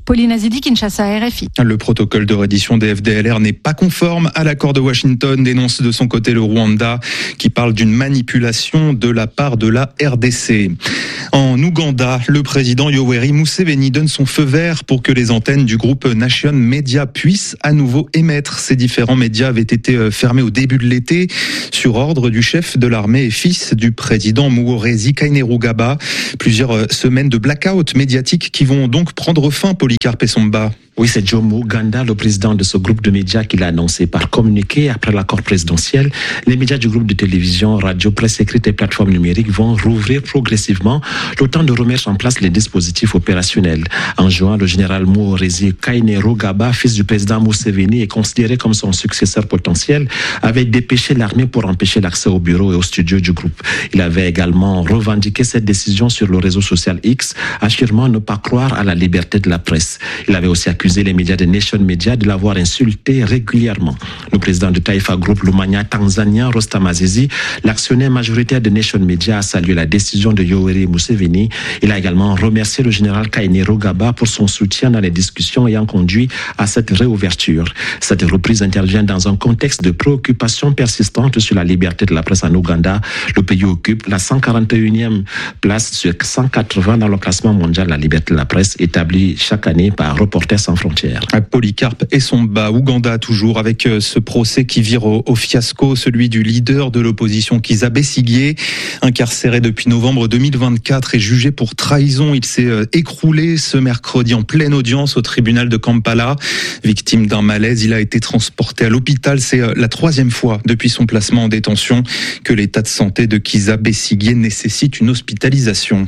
Pauline Azidi, Kinshasa, RFI. Le protocole de reddition des FDLR n'est pas conforme à l'accord de Washington, dénonce de son côté le Rwanda, qui parle d'une manipulation de la part de la RDC. En Ouganda, le président Yoweri Museveni donne son feu vert pour que les antennes du groupe Nation Media puissent à nouveau émettre. Ces différents médias avaient été fermés au début de l'été sur ordre du chef de l'armée et fils du président Muhorezi Kainerugaba. Plusieurs semaines de blackout médiatique qui vont donc prendre fin, Polycarpe Essomba. Oui, c'est Jomo Ganda, le président de ce groupe de médias, qui l'a annoncé par communiqué après l'accord présidentiel. Les médias du groupe de télévision, radio, presse écrite et plateformes numériques vont rouvrir progressivement, le temps de remettre en place les dispositifs opérationnels. En juin, le général Muhorezi Kainerugaba, fils du président Museveni, est considéré comme son successeur potentiel, avait dépêché l'armée pour empêcher l'accès aux bureaux et aux studios du groupe. Il avait également revendiqué cette décision sur le réseau social X, affirmant ne pas croire à la liberté de la presse. Il avait aussi accusé les médias de Nation Media de l'avoir insulté régulièrement. Le président de Taifa Group Lumanya Tanzania, Rostam Azizi, l'actionnaire majoritaire de Nation Media, a salué la décision de Yoweri Museveni. Il a également remercié le général Kainerugaba pour son soutien dans les discussions ayant conduit à cette réouverture. Cette reprise intervient dans un contexte de préoccupation persistante sur la liberté de la presse en Ouganda. Le pays occupe la 141e place sur 180 dans le classement mondial de la liberté de la presse établi chaque année par Reporters sans frontières. Polycarpe Essomba, Ouganda toujours, avec ce procès qui vire au fiasco, celui du leader de l'opposition Kizza Besigye, incarcéré depuis novembre 2024 et jugé pour trahison. Il s'est écroulé ce mercredi en pleine audience au tribunal de Kampala. Victime d'un malaise, il a été transporté à l'hôpital. C'est la 3e fois depuis son placement en détention que l'état de santé de Kizza Besigye nécessite une hospitalisation.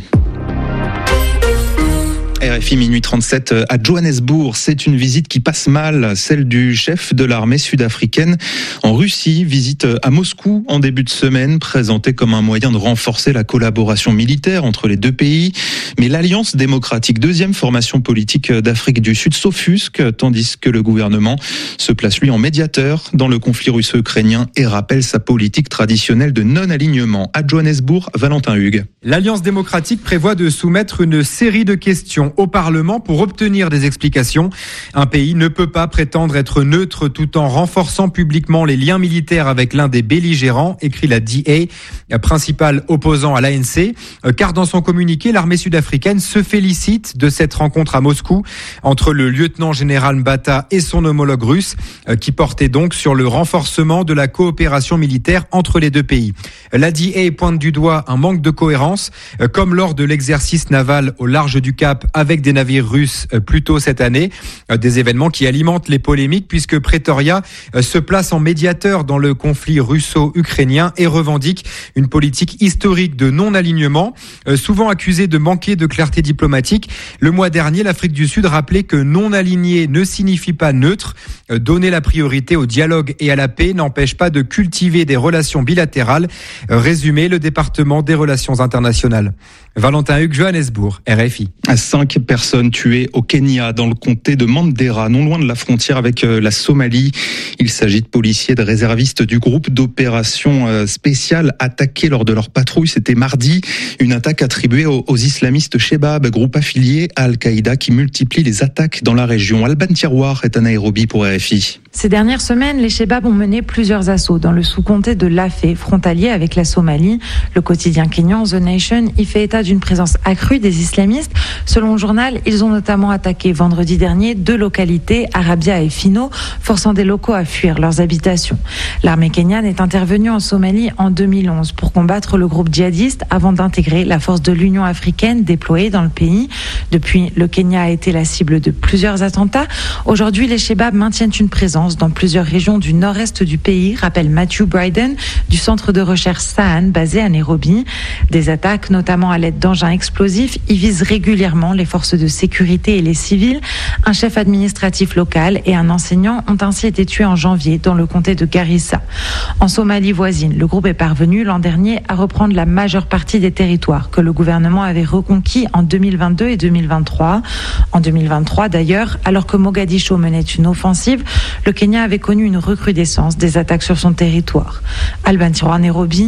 RFI minuit 37 à Johannesburg. C'est une visite qui passe mal, celle du chef de l'armée sud-africaine en Russie. Visite à Moscou en début de semaine, présentée comme un moyen de renforcer la collaboration militaire entre les deux pays. Mais l'Alliance démocratique, deuxième formation politique d'Afrique du Sud, s'offusque, tandis que le gouvernement se place lui en médiateur dans le conflit russo-ukrainien et rappelle sa politique traditionnelle de non-alignement. À Johannesburg, Valentin Hugues. L'Alliance démocratique prévoit de soumettre une série de questions au Parlement pour obtenir des explications. Un pays ne peut pas prétendre être neutre tout en renforçant publiquement les liens militaires avec l'un des belligérants, écrit la DA, principal opposant à l'ANC, car dans son communiqué, l'armée sud-africaine se félicite de cette rencontre à Moscou entre le lieutenant-général Mbata et son homologue russe, qui portait donc sur le renforcement de la coopération militaire entre les deux pays. La DA pointe du doigt un manque de cohérence, comme lors de l'exercice naval au large du Cap avec des navires russes plus tôt cette année. Des événements qui alimentent les polémiques puisque Pretoria se place en médiateur dans le conflit russo-ukrainien et revendique une politique historique de non-alignement, souvent accusée de manquer de clarté diplomatique. Le mois dernier, l'Afrique du Sud rappelait que non-aligné ne signifie pas neutre. Donner la priorité au dialogue et à la paix n'empêche pas de cultiver des relations bilatérales. Résumé, le département des relations internationales. Valentin Hugues, Johannesburg, RFI. 5 personnes tuées au Kenya, dans le comté de Mandera, non loin de la frontière avec la Somalie. Il s'agit de policiers et de réservistes du groupe d'opération spéciale attaqués lors de leur patrouille. C'était mardi. Une attaque attribuée aux islamistes Shebab, groupe affilié à Al-Qaïda qui multiplie les attaques dans la région. Alban Tiroir est à Nairobi pour RFI. Ces dernières semaines, les Shebab ont mené plusieurs assauts dans le sous-comté de Lafé, frontalier avec la Somalie. Le quotidien kényan The Nation y fait état d'une présence accrue des islamistes. Selon le journal, ils ont notamment attaqué vendredi dernier 2 localités, Arabia et Fino, forçant des locaux à fuir leurs habitations. L'armée kenyane est intervenue en Somalie en 2011 pour combattre le groupe djihadiste avant d'intégrer la force de l'Union africaine déployée dans le pays. Depuis, le Kenya a été la cible de plusieurs attentats. Aujourd'hui, les Shebab maintiennent une présence dans plusieurs régions du nord-est du pays, rappelle Matthew Bryden du centre de recherche Sahan basé à Nairobi. Des attaques, notamment à l'aide d'engins explosifs, y visent régulièrement les forces de sécurité et les civils. Un chef administratif local et un enseignant ont ainsi été tués en janvier dans le comté de Garissa. En Somalie voisine, le groupe est parvenu l'an dernier à reprendre la majeure partie des territoires que le gouvernement avait reconquis en 2022 et 2023. En 2023 d'ailleurs, alors que Mogadiscio menait une offensive, le Kenya avait connu une recrudescence des attaques sur son territoire. Alban Tiroir, Nairobi,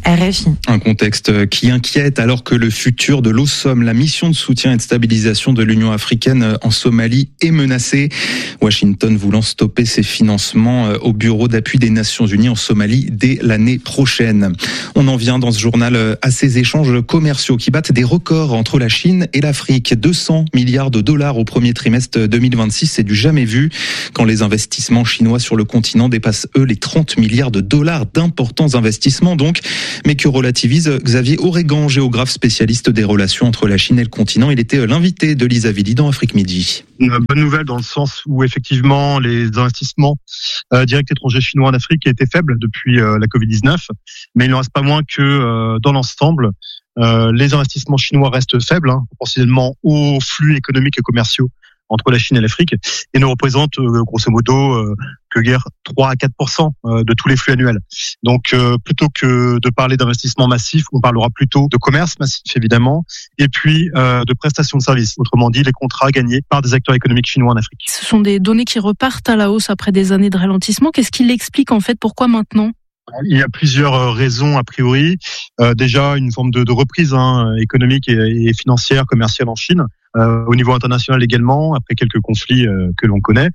RFI. Un contexte qui inquiète alors que le futur de l'OSOM, la mission de soutien et de stabilisation de l'Union africaine en Somalie, est menacé. Washington voulant stopper ses financements au Bureau d'appui des Nations Unies en Somalie dès l'année prochaine. On en vient dans ce journal à ces échanges commerciaux qui battent des records entre la Chine et l'Afrique. 200 milliards de dollars au premier trimestre 2026, c'est du jamais vu. Quand les investissements chinois sur le continent dépassent eux les 30 milliards de dollars, d'importants investissements donc, mais que relativise Xavier Oregan, géographe spécialiste des relations entre la Chine et le continent. Il était l'invité de Lisa Villy dans Afrique Midi. Une bonne nouvelle dans le sens où effectivement les investissements directs étrangers chinois en Afrique étaient faibles depuis la Covid-19, mais il n'en reste pas moins que dans l'ensemble, les investissements chinois restent faibles, proportionnellement aux flux économiques et commerciaux entre la Chine et l'Afrique, et ne représentent grosso modo que guère 3 à 4% de tous les flux annuels. Donc plutôt que de parler d'investissement massif, on parlera plutôt de commerce massif évidemment, et puis de prestations de services, autrement dit les contrats gagnés par des acteurs économiques chinois en Afrique. Ce sont des données qui repartent à la hausse après des années de ralentissement. Qu'est-ce qui l'explique en fait? Pourquoi maintenant? Il y a plusieurs raisons a priori. Déjà une forme de reprise économique et financière, commerciale en Chine. Au niveau international également, après quelques conflits que l'on connaît.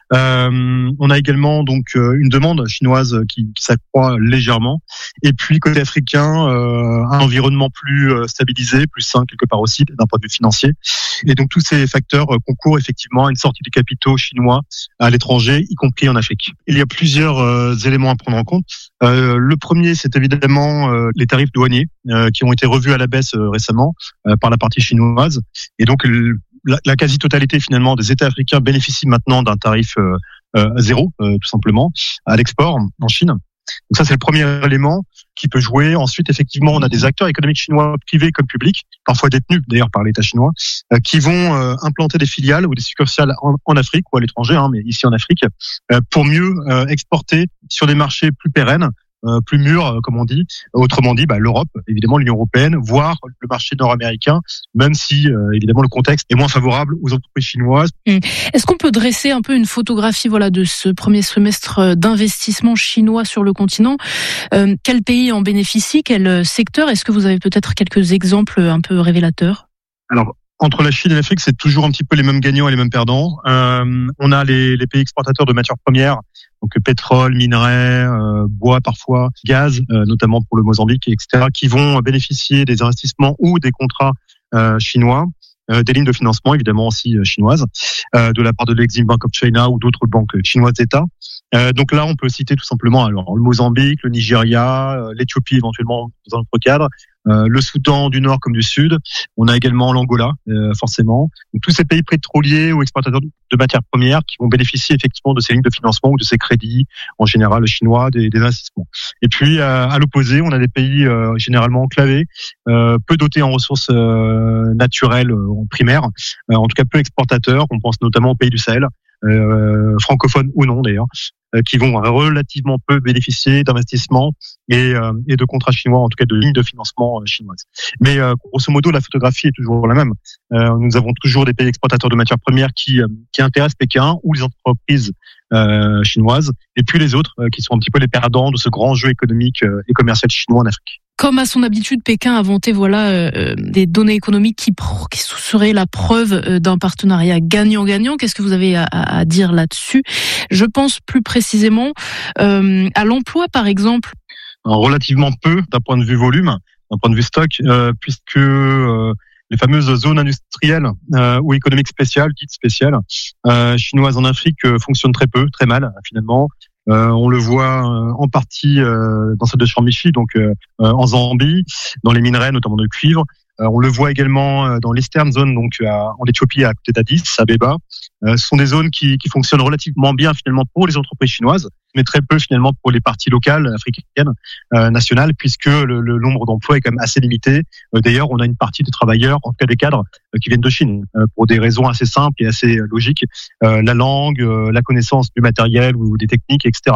On a également donc une demande chinoise qui s'accroît légèrement. Et puis côté africain, un environnement plus stabilisé, plus sain quelque part aussi d'un point de vue financier. Et donc tous ces facteurs concourent effectivement à une sortie des capitaux chinois à l'étranger, y compris en Afrique. Il y a plusieurs éléments à prendre en compte. Le premier, c'est évidemment les tarifs douaniers qui ont été revus à la baisse récemment par la partie chinoise. Et donc la quasi-totalité finalement des États africains bénéficient maintenant d'un tarif zéro, tout simplement, à l'export en Chine. Donc ça, c'est le premier élément qui peut jouer. Ensuite, effectivement, on a des acteurs économiques chinois, privés comme publics, parfois détenus d'ailleurs par l'État chinois, qui vont implanter des filiales ou des succursales en Afrique ou à l'étranger, mais ici en Afrique, pour mieux exporter sur des marchés plus pérennes, plus mûrs, comme on dit. Autrement dit, l'Europe, évidemment l'Union européenne, voire le marché nord-américain, même si évidemment le contexte est moins favorable aux entreprises chinoises. Est-ce qu'on peut dresser un peu une photographie de ce premier semestre d'investissement chinois sur le continent? Quel pays en bénéficie? Quel secteur? Est-ce que vous avez peut-être quelques exemples un peu révélateurs? Alors, entre la Chine et l'Afrique, c'est toujours un petit peu les mêmes gagnants et les mêmes perdants. On a les pays exportateurs de matières premières, donc pétrole, minerais, bois parfois, gaz, notamment pour le Mozambique, etc., qui vont bénéficier des investissements ou des contrats chinois, des lignes de financement évidemment aussi chinoises, de la part de l'Exim Bank of China ou d'autres banques chinoises d'État. Donc là, on peut citer tout simplement le Mozambique, le Nigeria, l'Éthiopie éventuellement dans un autre cadre, le Soudan du Nord comme du Sud. On a également l'Angola, forcément. Donc, tous ces pays pétroliers ou exportateurs de matières premières qui vont bénéficier effectivement de ces lignes de financement ou de ces crédits, en général chinois, des investissements. Et puis, à l'opposé, on a des pays généralement enclavés, peu dotés en ressources naturelles primaires, en tout cas peu exportateurs. On pense notamment aux pays du Sahel, francophones ou non d'ailleurs, qui vont relativement peu bénéficier d'investissements et de contrats chinois, en tout cas de lignes de financement chinoises. Mais grosso modo, la photographie est toujours la même. Nous avons toujours des pays exportateurs de matières premières qui intéressent Pékin ou les entreprises chinoises, et puis les autres qui sont un petit peu les perdants de ce grand jeu économique et commercial chinois en Afrique. Comme à son habitude, Pékin a vanté des données économiques qui seraient la preuve d'un partenariat gagnant-gagnant. Qu'est-ce que vous avez à dire là-dessus? Je pense plus précisément à l'emploi, par exemple. Relativement peu d'un point de vue volume, d'un point de vue stock, puisque les fameuses zones industrielles ou économiques spéciales, dites spéciales, chinoises en Afrique fonctionnent très peu, très mal finalement. On le voit en partie dans celle de Chambichi, donc en Zambie, dans les minerais notamment de cuivre. On le voit également dans l'Eastern Zone, donc en Éthiopie, à côté d'Addis Abeba. Ce sont des zones qui fonctionnent relativement bien finalement pour les entreprises chinoises, mais très peu finalement pour les parties locales africaines, nationales, puisque le nombre d'emplois est quand même assez limité. D'ailleurs, on a une partie des travailleurs, en tout cas des cadres, qui viennent de Chine, pour des raisons assez simples et assez logiques. La langue, la connaissance du matériel ou des techniques, etc.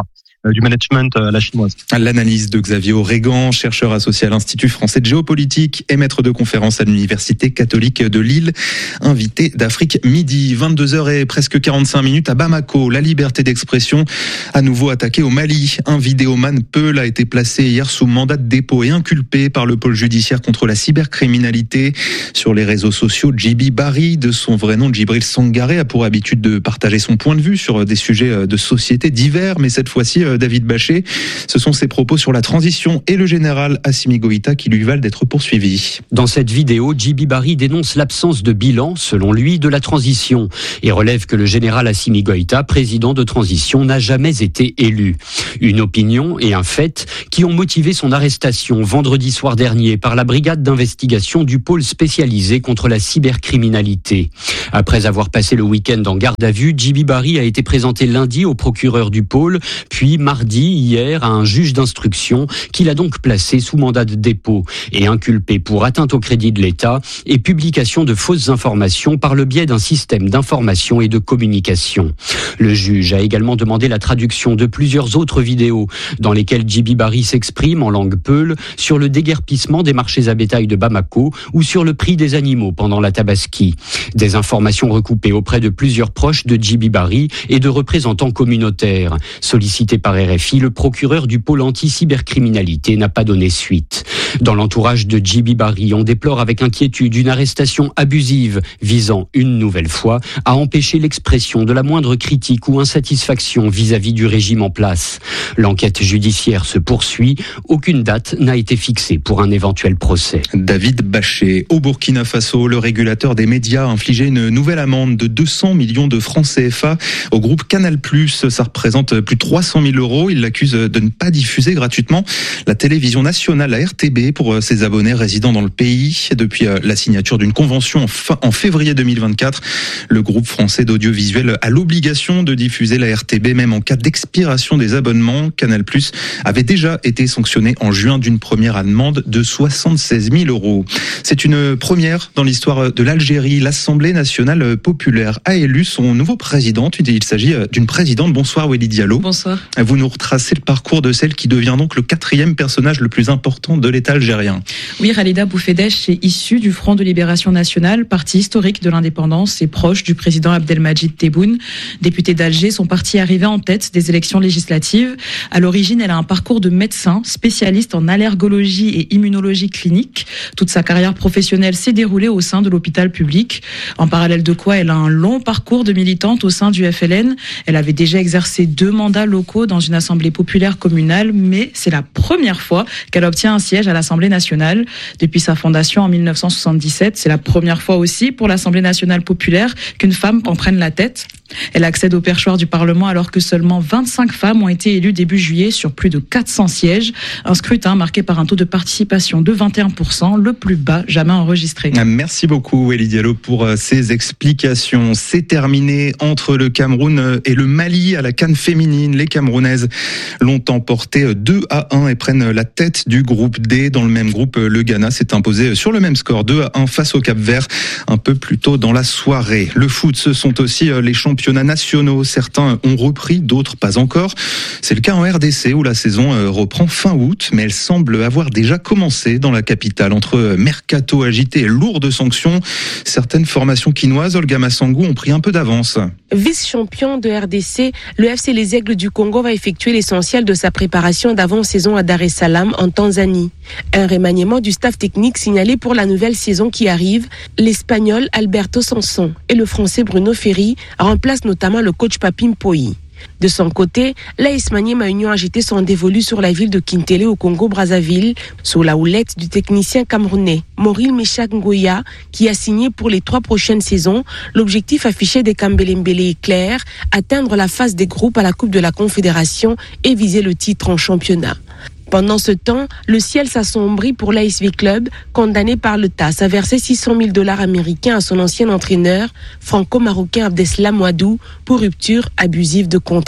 du management à la chinoise. L'analyse de Xavier Oregan, chercheur associé à l'Institut français de géopolitique et maître de conférence à l'Université catholique de Lille, invité d'Afrique Midi. 22h et presque 45 minutes à Bamako. La liberté d'expression à nouveau attaquée au Mali. Un vidéoman Peul a été placé hier sous mandat de dépôt et inculpé par le pôle judiciaire contre la cybercriminalité. Sur les réseaux sociaux, Djiby Barry, de son vrai nom Djibril Sangaré, a pour habitude de partager son point de vue sur des sujets de société divers, mais cette fois-ci, David Bachet, ce sont ses propos sur la transition et le général Assimi Goïta qui lui valent d'être poursuivi. Dans cette vidéo, Djiby Barry dénonce l'absence de bilan, selon lui, de la transition et relève que le général Assimi Goïta, président de transition, n'a jamais été élu. Une opinion et un fait qui ont motivé son arrestation vendredi soir dernier par la brigade d'investigation du pôle spécialisé contre la cybercriminalité. Après avoir passé le week-end en garde à vue, Djiby Barry a été présenté lundi au procureur du pôle, puis mardi, hier, à un juge d'instruction qui l'a donc placé sous mandat de dépôt et inculpé pour atteinte au crédit de l'État et publication de fausses informations par le biais d'un système d'information et de communication. Le juge a également demandé la traduction de plusieurs autres vidéos dans lesquelles Djiby Barry s'exprime en langue peul sur le déguerpissement des marchés à bétail de Bamako ou sur le prix des animaux pendant la Tabaski. Des informations recoupées auprès de plusieurs proches de Djiby Barry et de représentants communautaires. Sollicité par RFI, le procureur du pôle anti-cybercriminalité n'a pas donné suite. Dans l'entourage de Djiby Barry, on déplore avec inquiétude une arrestation abusive visant une nouvelle fois à empêcher l'expression de la moindre critique ou insatisfaction vis-à-vis du régime en place. L'enquête judiciaire se poursuit. Aucune date n'a été fixée pour un éventuel procès. David Bachet. Au Burkina Faso, le régulateur des médias a infligé une nouvelle amende de 200 millions de francs CFA au groupe Canal+. Ça représente plus de 300 000 euros. Il l'accuse de ne pas diffuser gratuitement la télévision nationale, la RTB, pour ses abonnés résidant dans le pays. Depuis la signature d'une convention en février 2024, le groupe français d'audiovisuel a l'obligation de diffuser la RTB, même en cas d'expiration des abonnements. Canal+ avait déjà été sanctionné en juin d'une première amende de 76 000 euros. C'est une première dans l'histoire de l'Algérie. L'Assemblée nationale populaire a élu son nouveau président. Il s'agit d'une présidente. Bonsoir Wely Diallo. Bonsoir. Vous nous retracez le parcours de celle qui devient donc le 4e personnage le plus important de l'État algérien. Oui, Khalida Boufedesh est issue du Front de Libération Nationale, parti historique de l'indépendance et proche du président Abdelmadjid Tebboune. Député d'Alger, son parti est arrivé en tête des élections législatives. À l'origine, elle a un parcours de médecin, spécialiste en allergologie et immunologie clinique. Toute sa carrière professionnelle s'est déroulée au sein de l'hôpital public. En parallèle de quoi, elle a un long parcours de militante au sein du FLN. Elle avait déjà exercé 2 mandats locaux dans une assemblée populaire communale, mais c'est la première fois qu'elle obtient un siège à l'Assemblée nationale. Depuis sa fondation en 1977, c'est la première fois aussi pour l'Assemblée nationale populaire qu'une femme en prenne la tête. Elle accède au perchoir du Parlement alors que seulement 25 femmes ont été élues début juillet sur plus de 400 sièges. Un scrutin marqué par un taux de participation de 21%, le plus bas jamais enregistré. Merci beaucoup Wely Diallo pour ces explications. C'est terminé entre le Cameroun et le Mali à la CAN féminine. Les Camerounaises l'ont emporté 2-1 et prennent la tête du groupe D. Dans le même groupe, le Ghana s'est imposé sur le même score 2-1 face au Cap-Vert un peu plus tôt dans la soirée. Le foot, ce sont aussi les championnats nationaux. Certains ont repris, d'autres pas encore. C'est le cas en RDC où la saison reprend fin août, mais elle semble avoir déjà commencé dans la capitale. Entre mercato agité et lourdes sanctions, certaines formations quinoises, Olga Massangou, ont pris un peu d'avance. Vice-champion de RDC, le FC Les Aigles du Congo va effectuer l'essentiel de sa préparation d'avant-saison à Dar es Salaam en Tanzanie. Un remaniement du staff technique signalé pour la nouvelle saison qui arrive. L'Espagnol Alberto Sanson et le Français Bruno Ferri remplacent notamment le coach Papi Mpoyi. De son côté, l'AS Maniema Union Agité sont dévolus sur la ville de Kintele au Congo-Brazzaville, sous la houlette du technicien camerounais Moril Meshak Ngoya, qui a signé pour les 3 prochaines saisons. L'objectif affiché des Kambelembele est clair, atteindre la phase des groupes à la Coupe de la Confédération et viser le titre en championnat. Pendant ce temps, le ciel s'assombrit pour l'ASV Club, condamné par le TAS à verser $600,000 américains à son ancien entraîneur, franco-marocain Abdeslam Ouadou, pour rupture abusive de contrat.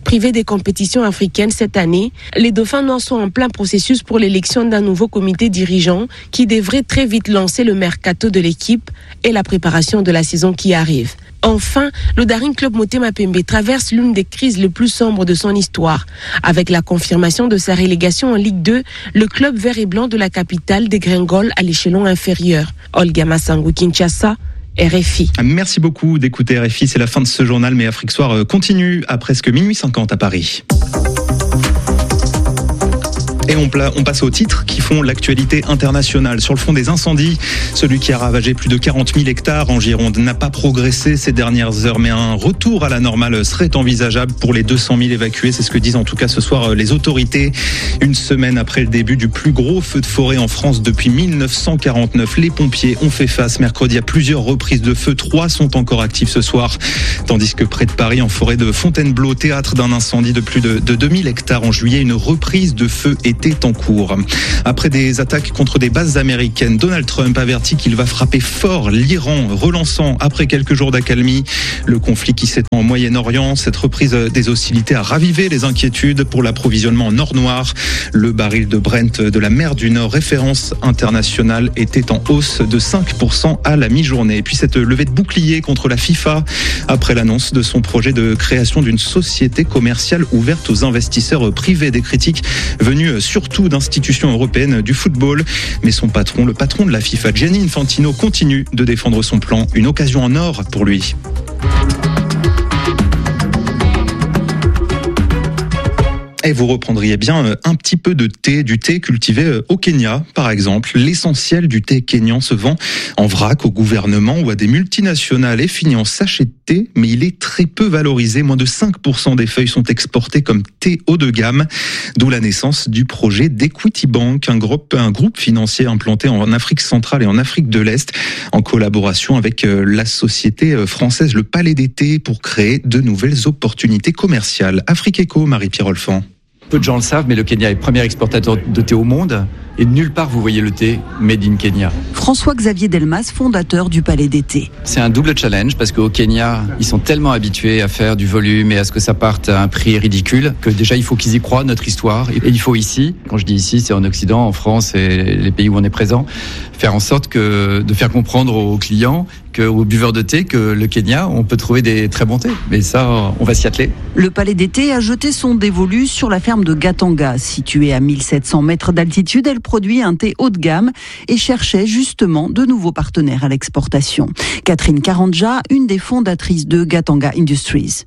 Privés des compétitions africaines cette année, les Dauphins noirs sont en plein processus pour l'élection d'un nouveau comité dirigeant qui devrait très vite lancer le mercato de l'équipe et la préparation de la saison qui arrive. Enfin, le Daring Club Motema Pembe traverse l'une des crises les plus sombres de son histoire. Avec la confirmation de sa relégation en Ligue 2, le club vert et blanc de la capitale dégringole à l'échelon inférieur. Olga Massango, Kinshasa, RFI. Merci beaucoup d'écouter RFI. C'est la fin de ce journal, mais Afrique Soir continue à presque minuit 50 à Paris. Et on passe aux titres qui font l'actualité internationale. Sur le front des incendies, celui qui a ravagé plus de 40 000 hectares en Gironde n'a pas progressé ces dernières heures, mais un retour à la normale serait envisageable pour les 200 000 évacués. C'est ce que disent en tout cas ce soir les autorités. Une semaine après le début du plus gros feu de forêt en France depuis 1949, les pompiers ont fait face mercredi à plusieurs reprises de feu. 3 sont encore actifs ce soir, tandis que près de Paris, en forêt de Fontainebleau, théâtre d'un incendie de plus de 2000 hectares en juillet, une reprise de feu était en cours. Après des attaques contre des bases américaines, Donald Trump avertit qu'il va frapper fort l'Iran, relançant après quelques jours d'accalmie le conflit qui s'étend au Moyen-Orient. Cette reprise des hostilités a ravivé les inquiétudes pour l'approvisionnement en or noir. Le baril de Brent de la mer du Nord, référence internationale, était en hausse de 5% à la mi-journée. Et puis cette levée de bouclier contre la FIFA après l'annonce de son projet de création d'une société commerciale ouverte aux investisseurs privés. Des critiques venues surtout d'institutions européennes du football. Mais son patron, le patron de la FIFA, Gianni Infantino, continue de défendre son plan. Une occasion en or pour lui. Et vous reprendriez bien un petit peu de thé, du thé cultivé au Kenya, par exemple. L'essentiel du thé kényan se vend en vrac au gouvernement ou à des multinationales et finit en sachet de thé, mais il est très peu valorisé. Moins de 5% des feuilles sont exportées comme thé haut de gamme, d'où la naissance du projet d'Equity Bank, un groupe financier implanté en Afrique centrale et en Afrique de l'Est, en collaboration avec la société française Le Palais des Thés pour créer de nouvelles opportunités commerciales. Afrique Eco, Marie-Pierre Olfan. Peu de gens le savent, mais le Kenya est le premier exportateur de thé au monde. Et nulle part vous voyez le thé made in Kenya. François-Xavier Delmas, fondateur du Palais des Thés. C'est un double challenge parce qu'au Kenya, ils sont tellement habitués à faire du volume et à ce que ça parte à un prix ridicule que déjà il faut qu'ils y croient, notre histoire. Et il faut ici, quand je dis ici, c'est en Occident, en France et les pays où on est présent, faire en sorte de faire comprendre aux clients, aux buveurs de thé, que le Kenya, on peut trouver des très bons thés. Mais ça, on va s'y atteler. Le Palais des Thés a jeté son dévolu sur la ferme de Gatanga. Située à 1700 mètres d'altitude, elle produit un thé haut de gamme et cherchait justement de nouveaux partenaires à l'exportation. Catherine Karanja, une des fondatrices de Gatanga Industries.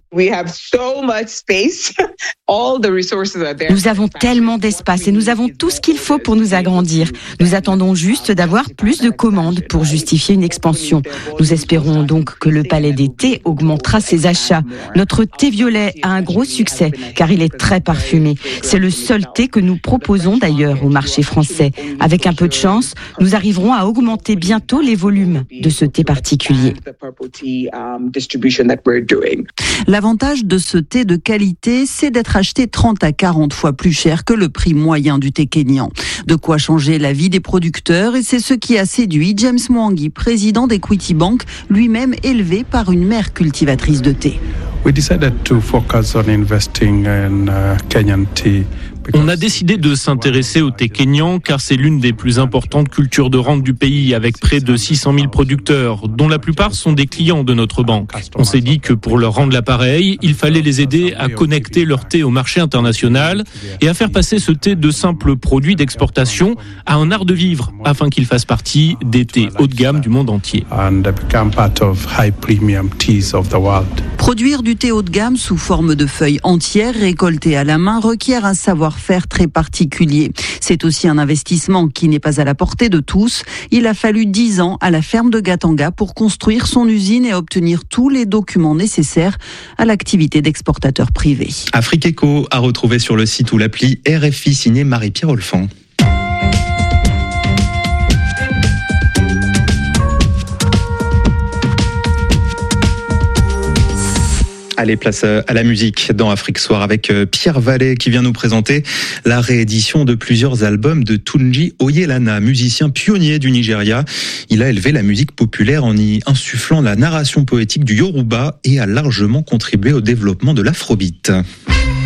Nous avons tellement d'espace et nous avons tout ce qu'il faut pour nous agrandir. Nous attendons juste d'avoir plus de commandes pour justifier une expansion. Nous espérons donc que le Palais des Thés augmentera ses achats. Notre thé violet a un gros succès car il est très parfumé. C'est le seul thé que nous proposons d'ailleurs au marché français. Avec un peu de chance, nous arriverons à augmenter bientôt les volumes de ce thé particulier. L'avantage de ce thé de qualité, c'est d'être acheté 30 à 40 fois plus cher que le prix moyen du thé kényan. De quoi changer la vie des producteurs et c'est ce qui a séduit James Mwangi, président d'Equity Bank, lui-même élevé par une mère cultivatrice de thé. On a décidé de s'intéresser au thé kényan car c'est l'une des plus importantes cultures de rente du pays avec près de 600 000 producteurs, dont la plupart sont des clients de notre banque. On s'est dit que pour leur rendre l'appareil, il fallait les aider à connecter leur thé au marché international et à faire passer ce thé de simple produit d'exportation à un art de vivre afin qu'il fasse partie des thés haut de gamme du monde entier. Produire du thé haut de gamme sous forme de feuilles entières récoltées à la main requiert un savoir-faire très particulier. C'est aussi un investissement qui n'est pas à la portée de tous. Il a fallu 10 ans à la ferme de Gatanga pour construire son usine et obtenir tous les documents nécessaires à l'activité d'exportateur privé. Afrique Eco à retrouver sur le site ou l'appli RFI signé Marie-Pierre Olfan. Allez, place à la musique dans Afrique Soir avec Pierre Vallée qui vient nous présenter la réédition de plusieurs albums de Tunji Oyelana, musicien pionnier du Nigeria. Il a élevé la musique populaire en y insufflant la narration poétique du Yoruba et a largement contribué au développement de l'afrobeat.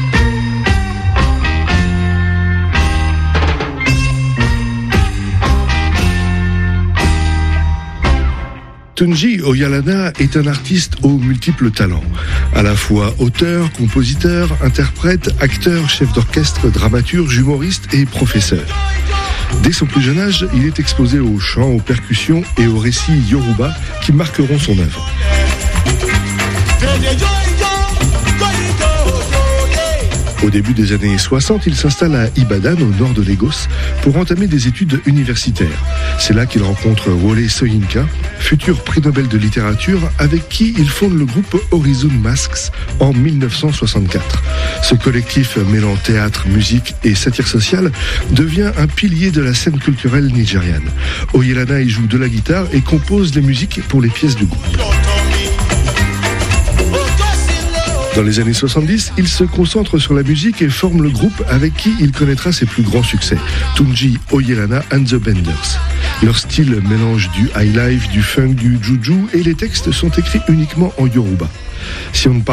Tunji Oyalana est un artiste aux multiples talents. À la fois auteur, compositeur, interprète, acteur, chef d'orchestre, dramaturge, humoriste et professeur. Dès son plus jeune âge, il est exposé au chant, aux percussions et aux récits yoruba qui marqueront son œuvre. Au début des années 60, il s'installe à Ibadan, au nord de Lagos, pour entamer des études universitaires. C'est là qu'il rencontre Wole Soyinka, futur prix Nobel de littérature, avec qui il fonde le groupe Horizon Masks en 1964. Ce collectif mêlant théâtre, musique et satire sociale devient un pilier de la scène culturelle nigériane. Oyelana y joue de la guitare et compose les musiques pour les pièces du groupe. Dans les années 70, il se concentre sur la musique et forme le groupe avec qui il connaîtra ses plus grands succès, Tunji Oyelana and the Benders. Leur style mélange du highlife, du funk, du juju et les textes sont écrits uniquement en yoruba. Si on ne parle